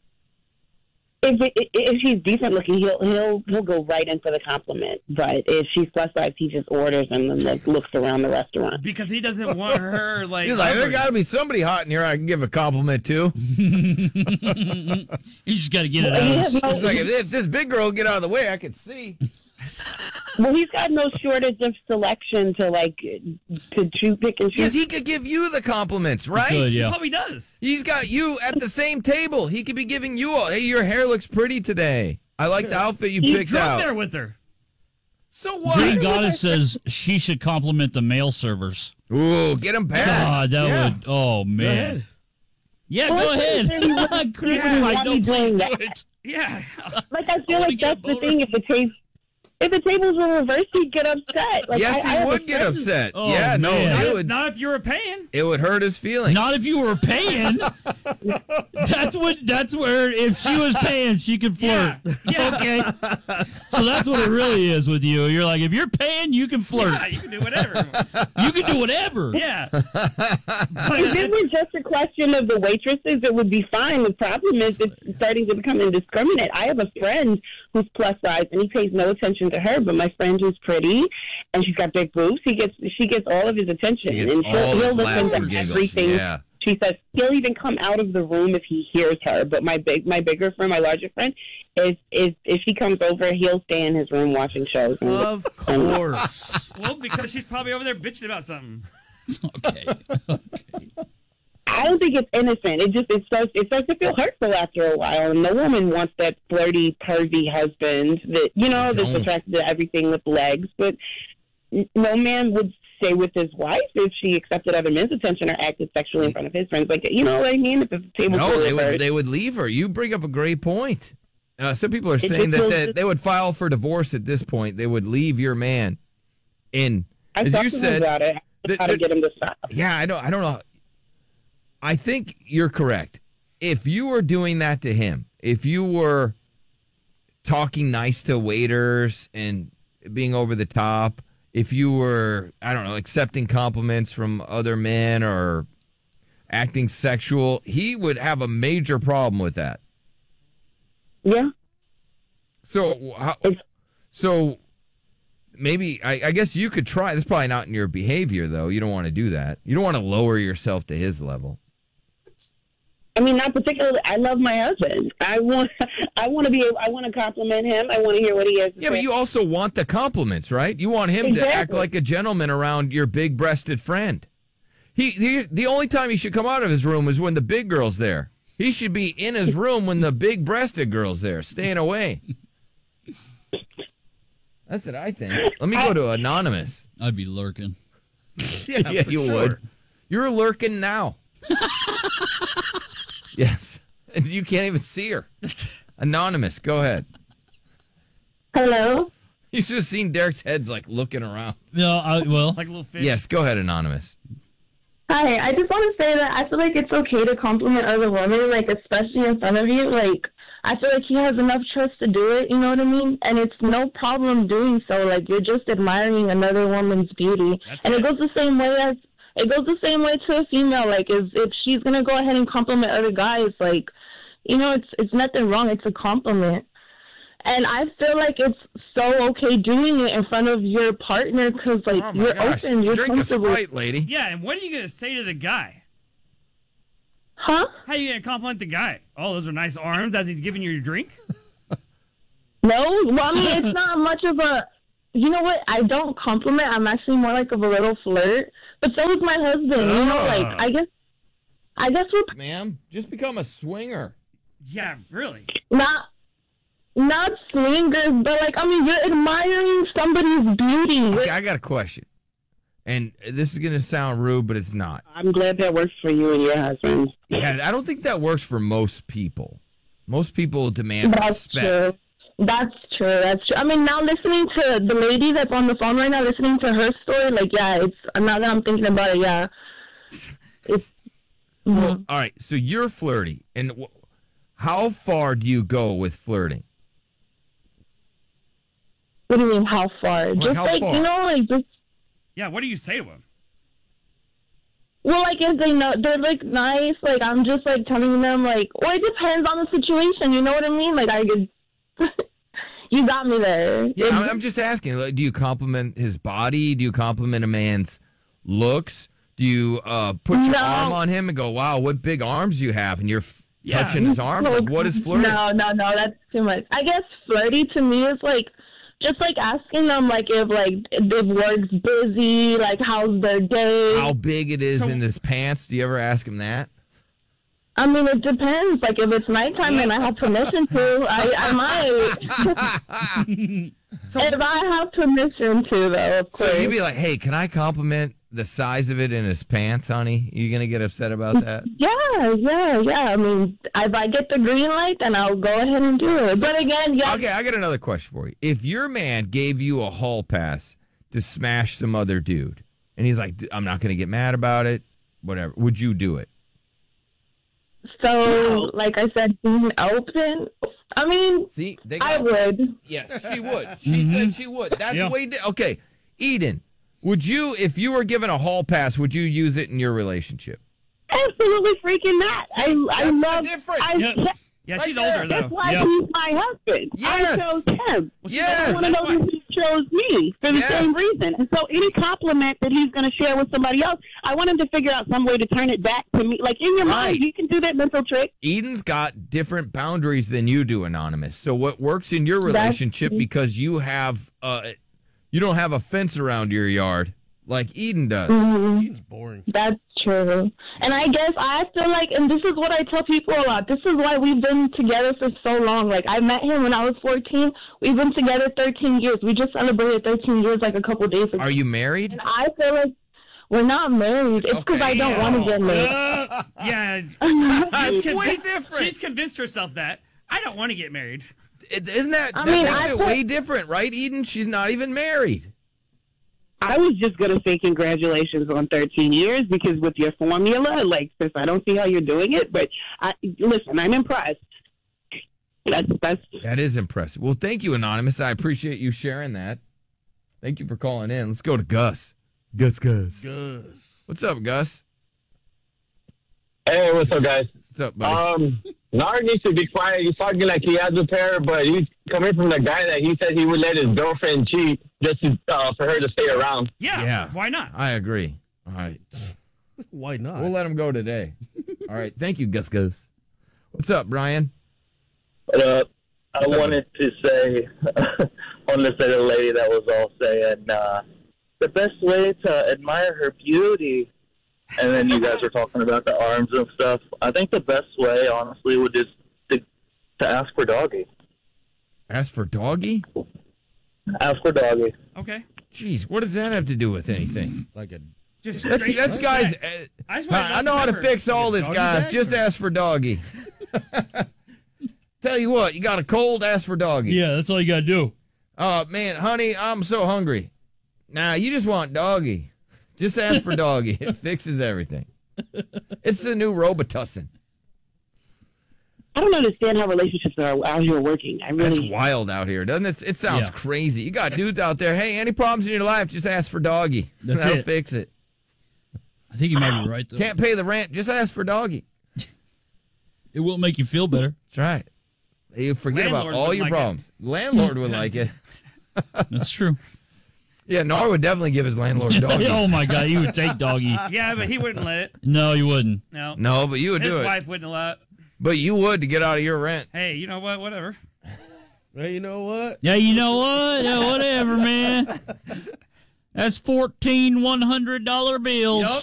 Speaker 12: If she's decent looking, he'll go right in for the compliment. But if she's plus size, he just orders and then like looks around the restaurant.
Speaker 2: Because he doesn't want her like.
Speaker 1: He's like, there
Speaker 2: ugly.
Speaker 1: got to be somebody hot in here I can give a compliment to.
Speaker 3: You just got to get it
Speaker 12: Well, he
Speaker 3: out.
Speaker 12: has no-
Speaker 1: He's like, if this big girl get out of the way, I can see.
Speaker 12: Well, he's got no shortage of selection to pick and choose.
Speaker 1: Yes, he could give you the compliments, right?
Speaker 3: could,
Speaker 2: He
Speaker 3: yeah.
Speaker 2: probably does.
Speaker 1: He's got you at the same table. He could be giving you all, hey, your hair looks pretty today. I like the outfit you
Speaker 2: He
Speaker 1: picked
Speaker 2: drove
Speaker 1: out.
Speaker 2: there with her.
Speaker 1: So what?
Speaker 3: Green Goddess says she should compliment the male servers.
Speaker 1: Ooh, get him back.
Speaker 3: God, that
Speaker 4: Yeah.
Speaker 3: would. Oh man.
Speaker 4: ahead.
Speaker 3: Yeah,
Speaker 12: Well,
Speaker 3: go
Speaker 12: I
Speaker 3: ahead.
Speaker 12: think he wouldn't- he
Speaker 3: Green,
Speaker 12: wouldn't
Speaker 3: I
Speaker 12: want
Speaker 3: don't
Speaker 12: me doing
Speaker 3: do
Speaker 12: that.
Speaker 3: it.
Speaker 2: Yeah.
Speaker 12: Like I feel
Speaker 3: wanna
Speaker 12: like
Speaker 3: get
Speaker 12: that's the
Speaker 3: boner.
Speaker 12: thing. if the tables were reversed, he'd get upset. Like,
Speaker 1: yes,
Speaker 12: I
Speaker 1: he would get upset. Yeah, no, it would.
Speaker 2: Not if you were paying.
Speaker 1: It would hurt his feelings.
Speaker 3: Not if you were paying. That's where if she was paying, she could flirt.
Speaker 2: Yeah.
Speaker 3: Okay. So that's what it really is with you. You're like, if you're paying, you can flirt.
Speaker 2: Yeah, you can do whatever.
Speaker 3: You can do whatever.
Speaker 2: Yeah.
Speaker 12: If it were just a question of the waitresses, it would be fine. The problem is it's starting to become indiscriminate. I have a friend who's plus size, and he pays no attention to her. But my friend who's pretty, and she's got big boobs, she gets all of his attention, and he'll listen to everything.
Speaker 1: Yeah.
Speaker 12: She says he'll even come out of the room if he hears her. But my bigger friend, my larger friend, is if she comes over, he'll stay in his room watching shows.
Speaker 4: Of course.
Speaker 2: Well, because she's probably over there bitching about something.
Speaker 3: Okay.
Speaker 12: I don't think it's innocent. It starts to feel hurtful after a while, and the woman wants that flirty, pervy husband that that's attracted to everything with legs. But no man would stay with his wife if she accepted other men's attention or acted sexually in front of his friends. Like, you know what I mean? If the table
Speaker 1: they would leave her. You bring up a great point. Some people are saying that they would file for divorce at this point. They would leave your man. And
Speaker 12: I
Speaker 1: as
Speaker 12: talked
Speaker 1: you
Speaker 12: to him
Speaker 1: said,
Speaker 12: about it. How to get him to stop?
Speaker 1: Yeah, I don't know. I think you're correct. If you were doing that to him, if you were talking nice to waiters and being over the top, if you were, I don't know, accepting compliments from other men or acting sexual, he would have a major problem with that.
Speaker 12: Yeah.
Speaker 1: So maybe, I guess you could try. That's probably not in your behavior, though. You don't want to do that. You don't want to lower yourself to his level.
Speaker 12: I mean, not particularly. I love my husband. I want to compliment him. I want to hear what he has to say.
Speaker 1: Yeah, but you also want the compliments, right? You want him to act like a gentleman around your big-breasted friend. The only time he should come out of his room is when the big girl's there. He should be in his room when the big-breasted girl's there, staying away. That's what I think. Let me go to Anonymous.
Speaker 3: I'd be lurking.
Speaker 1: Yeah, you would. You're lurking now. Yes. And you can't even see her. Anonymous, go ahead.
Speaker 13: Hello?
Speaker 1: You should have seen Derek's head's like looking around.
Speaker 3: No,
Speaker 2: like a little fish.
Speaker 1: Yes, go ahead, Anonymous.
Speaker 13: Hi, I just want to say that I feel like it's okay to compliment other women, like, especially in front of you. Like, I feel like he has enough trust to do it, you know what I mean? And it's no problem doing so. Like, you're just admiring another woman's beauty. And it goes the same way to a female. Like, if she's going to go ahead and compliment other guys, like, it's nothing wrong. It's a compliment. And I feel like it's so okay doing it in front of your partner because, like, you're open, you're comfortable.
Speaker 1: Drink a Sprite, lady.
Speaker 2: Yeah, and what are you going to say to the guy?
Speaker 13: Huh?
Speaker 2: How are you going to compliment the guy? Oh, those are nice arms as he's giving you your drink?
Speaker 13: No, well, I mean, it's not much of a... You know what? I don't compliment. I'm actually more like of a little flirt. But so is my husband. You know, like, I guess we're...
Speaker 1: Ma'am, just become a swinger.
Speaker 2: Yeah, really.
Speaker 13: Not swingers, but, like, I mean, you're admiring somebody's beauty.
Speaker 1: Okay, I got a question. And this is going to sound rude, but it's not.
Speaker 12: I'm glad that works for you and your husband.
Speaker 1: Yeah, I don't think that works for most people. Most people demand respect.
Speaker 13: That's true. I mean, now listening to the lady that's on the phone right now, listening to her story, like, yeah, it's, now that I'm thinking about it, yeah. It's,
Speaker 1: well, all right, so you're flirty. And how far do you go with flirting?
Speaker 13: What do you mean, how far? Just
Speaker 1: how
Speaker 13: like,
Speaker 1: far?
Speaker 13: you know, like, just...
Speaker 2: Yeah, what do you say to him?
Speaker 13: Well, like, if they know, they're, like, nice, like, I'm just, like, telling them, like, well, it depends on the situation, you know what I mean? Like, I could... You got me there.
Speaker 1: Yeah, I'm just asking, like, do you compliment his body? Do you compliment a man's looks? Do you put your arm on him and go, wow, what big arms you have, and you're touching his arms? Like, what is flirting?
Speaker 13: No, that's too much. I guess flirty to me is, like, just, like, asking them, like, if work's busy, like, how's their day.
Speaker 1: How big it is in his pants. Do you ever ask him that?
Speaker 13: I mean, it depends. Like, if it's nighttime and I have permission to, I might. If I have permission to, though, of course.
Speaker 1: So you'd be like, hey, can I compliment the size of it in his pants, honey? You going to get upset about that?
Speaker 13: Yeah. I mean, if I get the green light, then I'll go ahead and do it. But again, yeah.
Speaker 1: Okay, I got another question for you. If your man gave you a hall pass to smash some other dude, and he's like, I'm not going to get mad about it, whatever, would you do it?
Speaker 13: So, like I said, being open, I mean,
Speaker 1: see,
Speaker 13: I would.
Speaker 1: Yes, she would. She said she would. That's the way. Okay, Eden, would you, if you were given a hall pass, would you use it in your relationship?
Speaker 12: Absolutely freaking not. I love.
Speaker 2: Yeah, she's older, though.
Speaker 12: That's why he's my husband.
Speaker 1: Yes.
Speaker 12: I chose him.
Speaker 1: Yes.
Speaker 12: I want to know if he chose me for the same reason. And so any compliment that he's going to share with somebody else, I want him to figure out some way to turn it back to me. Like, in your mind, you can do that mental trick.
Speaker 1: Eden's got different boundaries than you do, Anonymous. So what works in your relationship, because you have you don't have a fence around your yard like Eden does.
Speaker 4: Eden's boring.
Speaker 13: That's true. And I guess I feel like, and this is what I tell people a lot, this is why we've been together for so long. Like, I met him when I was 14. We've been together 13 years. We just celebrated 13 years like a couple days ago.
Speaker 1: Are you married?
Speaker 13: And I feel like we're not married. It's because I don't want to get married.
Speaker 2: Yeah.
Speaker 1: Way different.
Speaker 2: She's convinced herself that. I don't want to get married.
Speaker 1: Isn't that, makes it way different, right, Eden? She's not even married.
Speaker 12: I was just going to say congratulations on 13 years, because with your formula, like, sis, I don't see how you're doing it. But, listen, I'm impressed.
Speaker 1: That is impressive. Well, thank you, Anonymous. I appreciate you sharing that. Thank you for calling in. Let's go to Gus. Gus. What's up, Gus?
Speaker 9: Hey, what's up, guys?
Speaker 1: What's up, buddy?
Speaker 9: Nard needs to be quiet. He's talking like he has a pair, but he's coming from the guy that he said he would let his girlfriend cheat just to, for her to stay around.
Speaker 2: Yeah. Why not?
Speaker 1: I agree. All right.
Speaker 4: Why not?
Speaker 1: We'll let him go today. All right. Thank you, Gus. What's up, Brian?
Speaker 14: I wanted to say to the lady that was all saying the best way to admire her beauty, and then you guys were talking about the arms and stuff. I think the best way, honestly, would just to ask for doggy. Ask for doggy? Ask for doggy.
Speaker 2: Okay.
Speaker 1: Jeez, what does that have to do with anything?
Speaker 4: Like a
Speaker 1: that's guys. I know how to fix all this, guys. Just ask for doggy. Tell you what, you got a cold, ask for doggy.
Speaker 3: Yeah, that's all you got to do.
Speaker 1: Man, honey, I'm so hungry. Nah, you just want doggy. Just ask for doggy. It fixes everything. It's the new Robitussin.
Speaker 12: I don't understand how relationships are out here working.
Speaker 1: That's wild out here, doesn't it? It sounds crazy. You got dudes out there, hey, any problems in your life, just ask for doggy. That'll fix it.
Speaker 3: I think you might be right, though.
Speaker 1: Can't pay the rent, just ask for doggy.
Speaker 3: It will make you feel better.
Speaker 1: That's right. You forget
Speaker 2: Landlord
Speaker 1: about all your problems. Landlord would like it.
Speaker 3: That's true.
Speaker 1: Yeah, Nar would definitely give his landlord doggy.
Speaker 3: Oh, my God, he would take doggy.
Speaker 2: Yeah, but he wouldn't let it.
Speaker 3: No, you wouldn't.
Speaker 2: No,
Speaker 1: but you would do it.
Speaker 2: His wife wouldn't allow it.
Speaker 1: But you would to get out of your rent.
Speaker 2: Hey, you know what? Whatever.
Speaker 4: Hey, you know what?
Speaker 3: Yeah, you know what? Yeah, whatever, man. That's 14 $100 bills.
Speaker 2: Yep.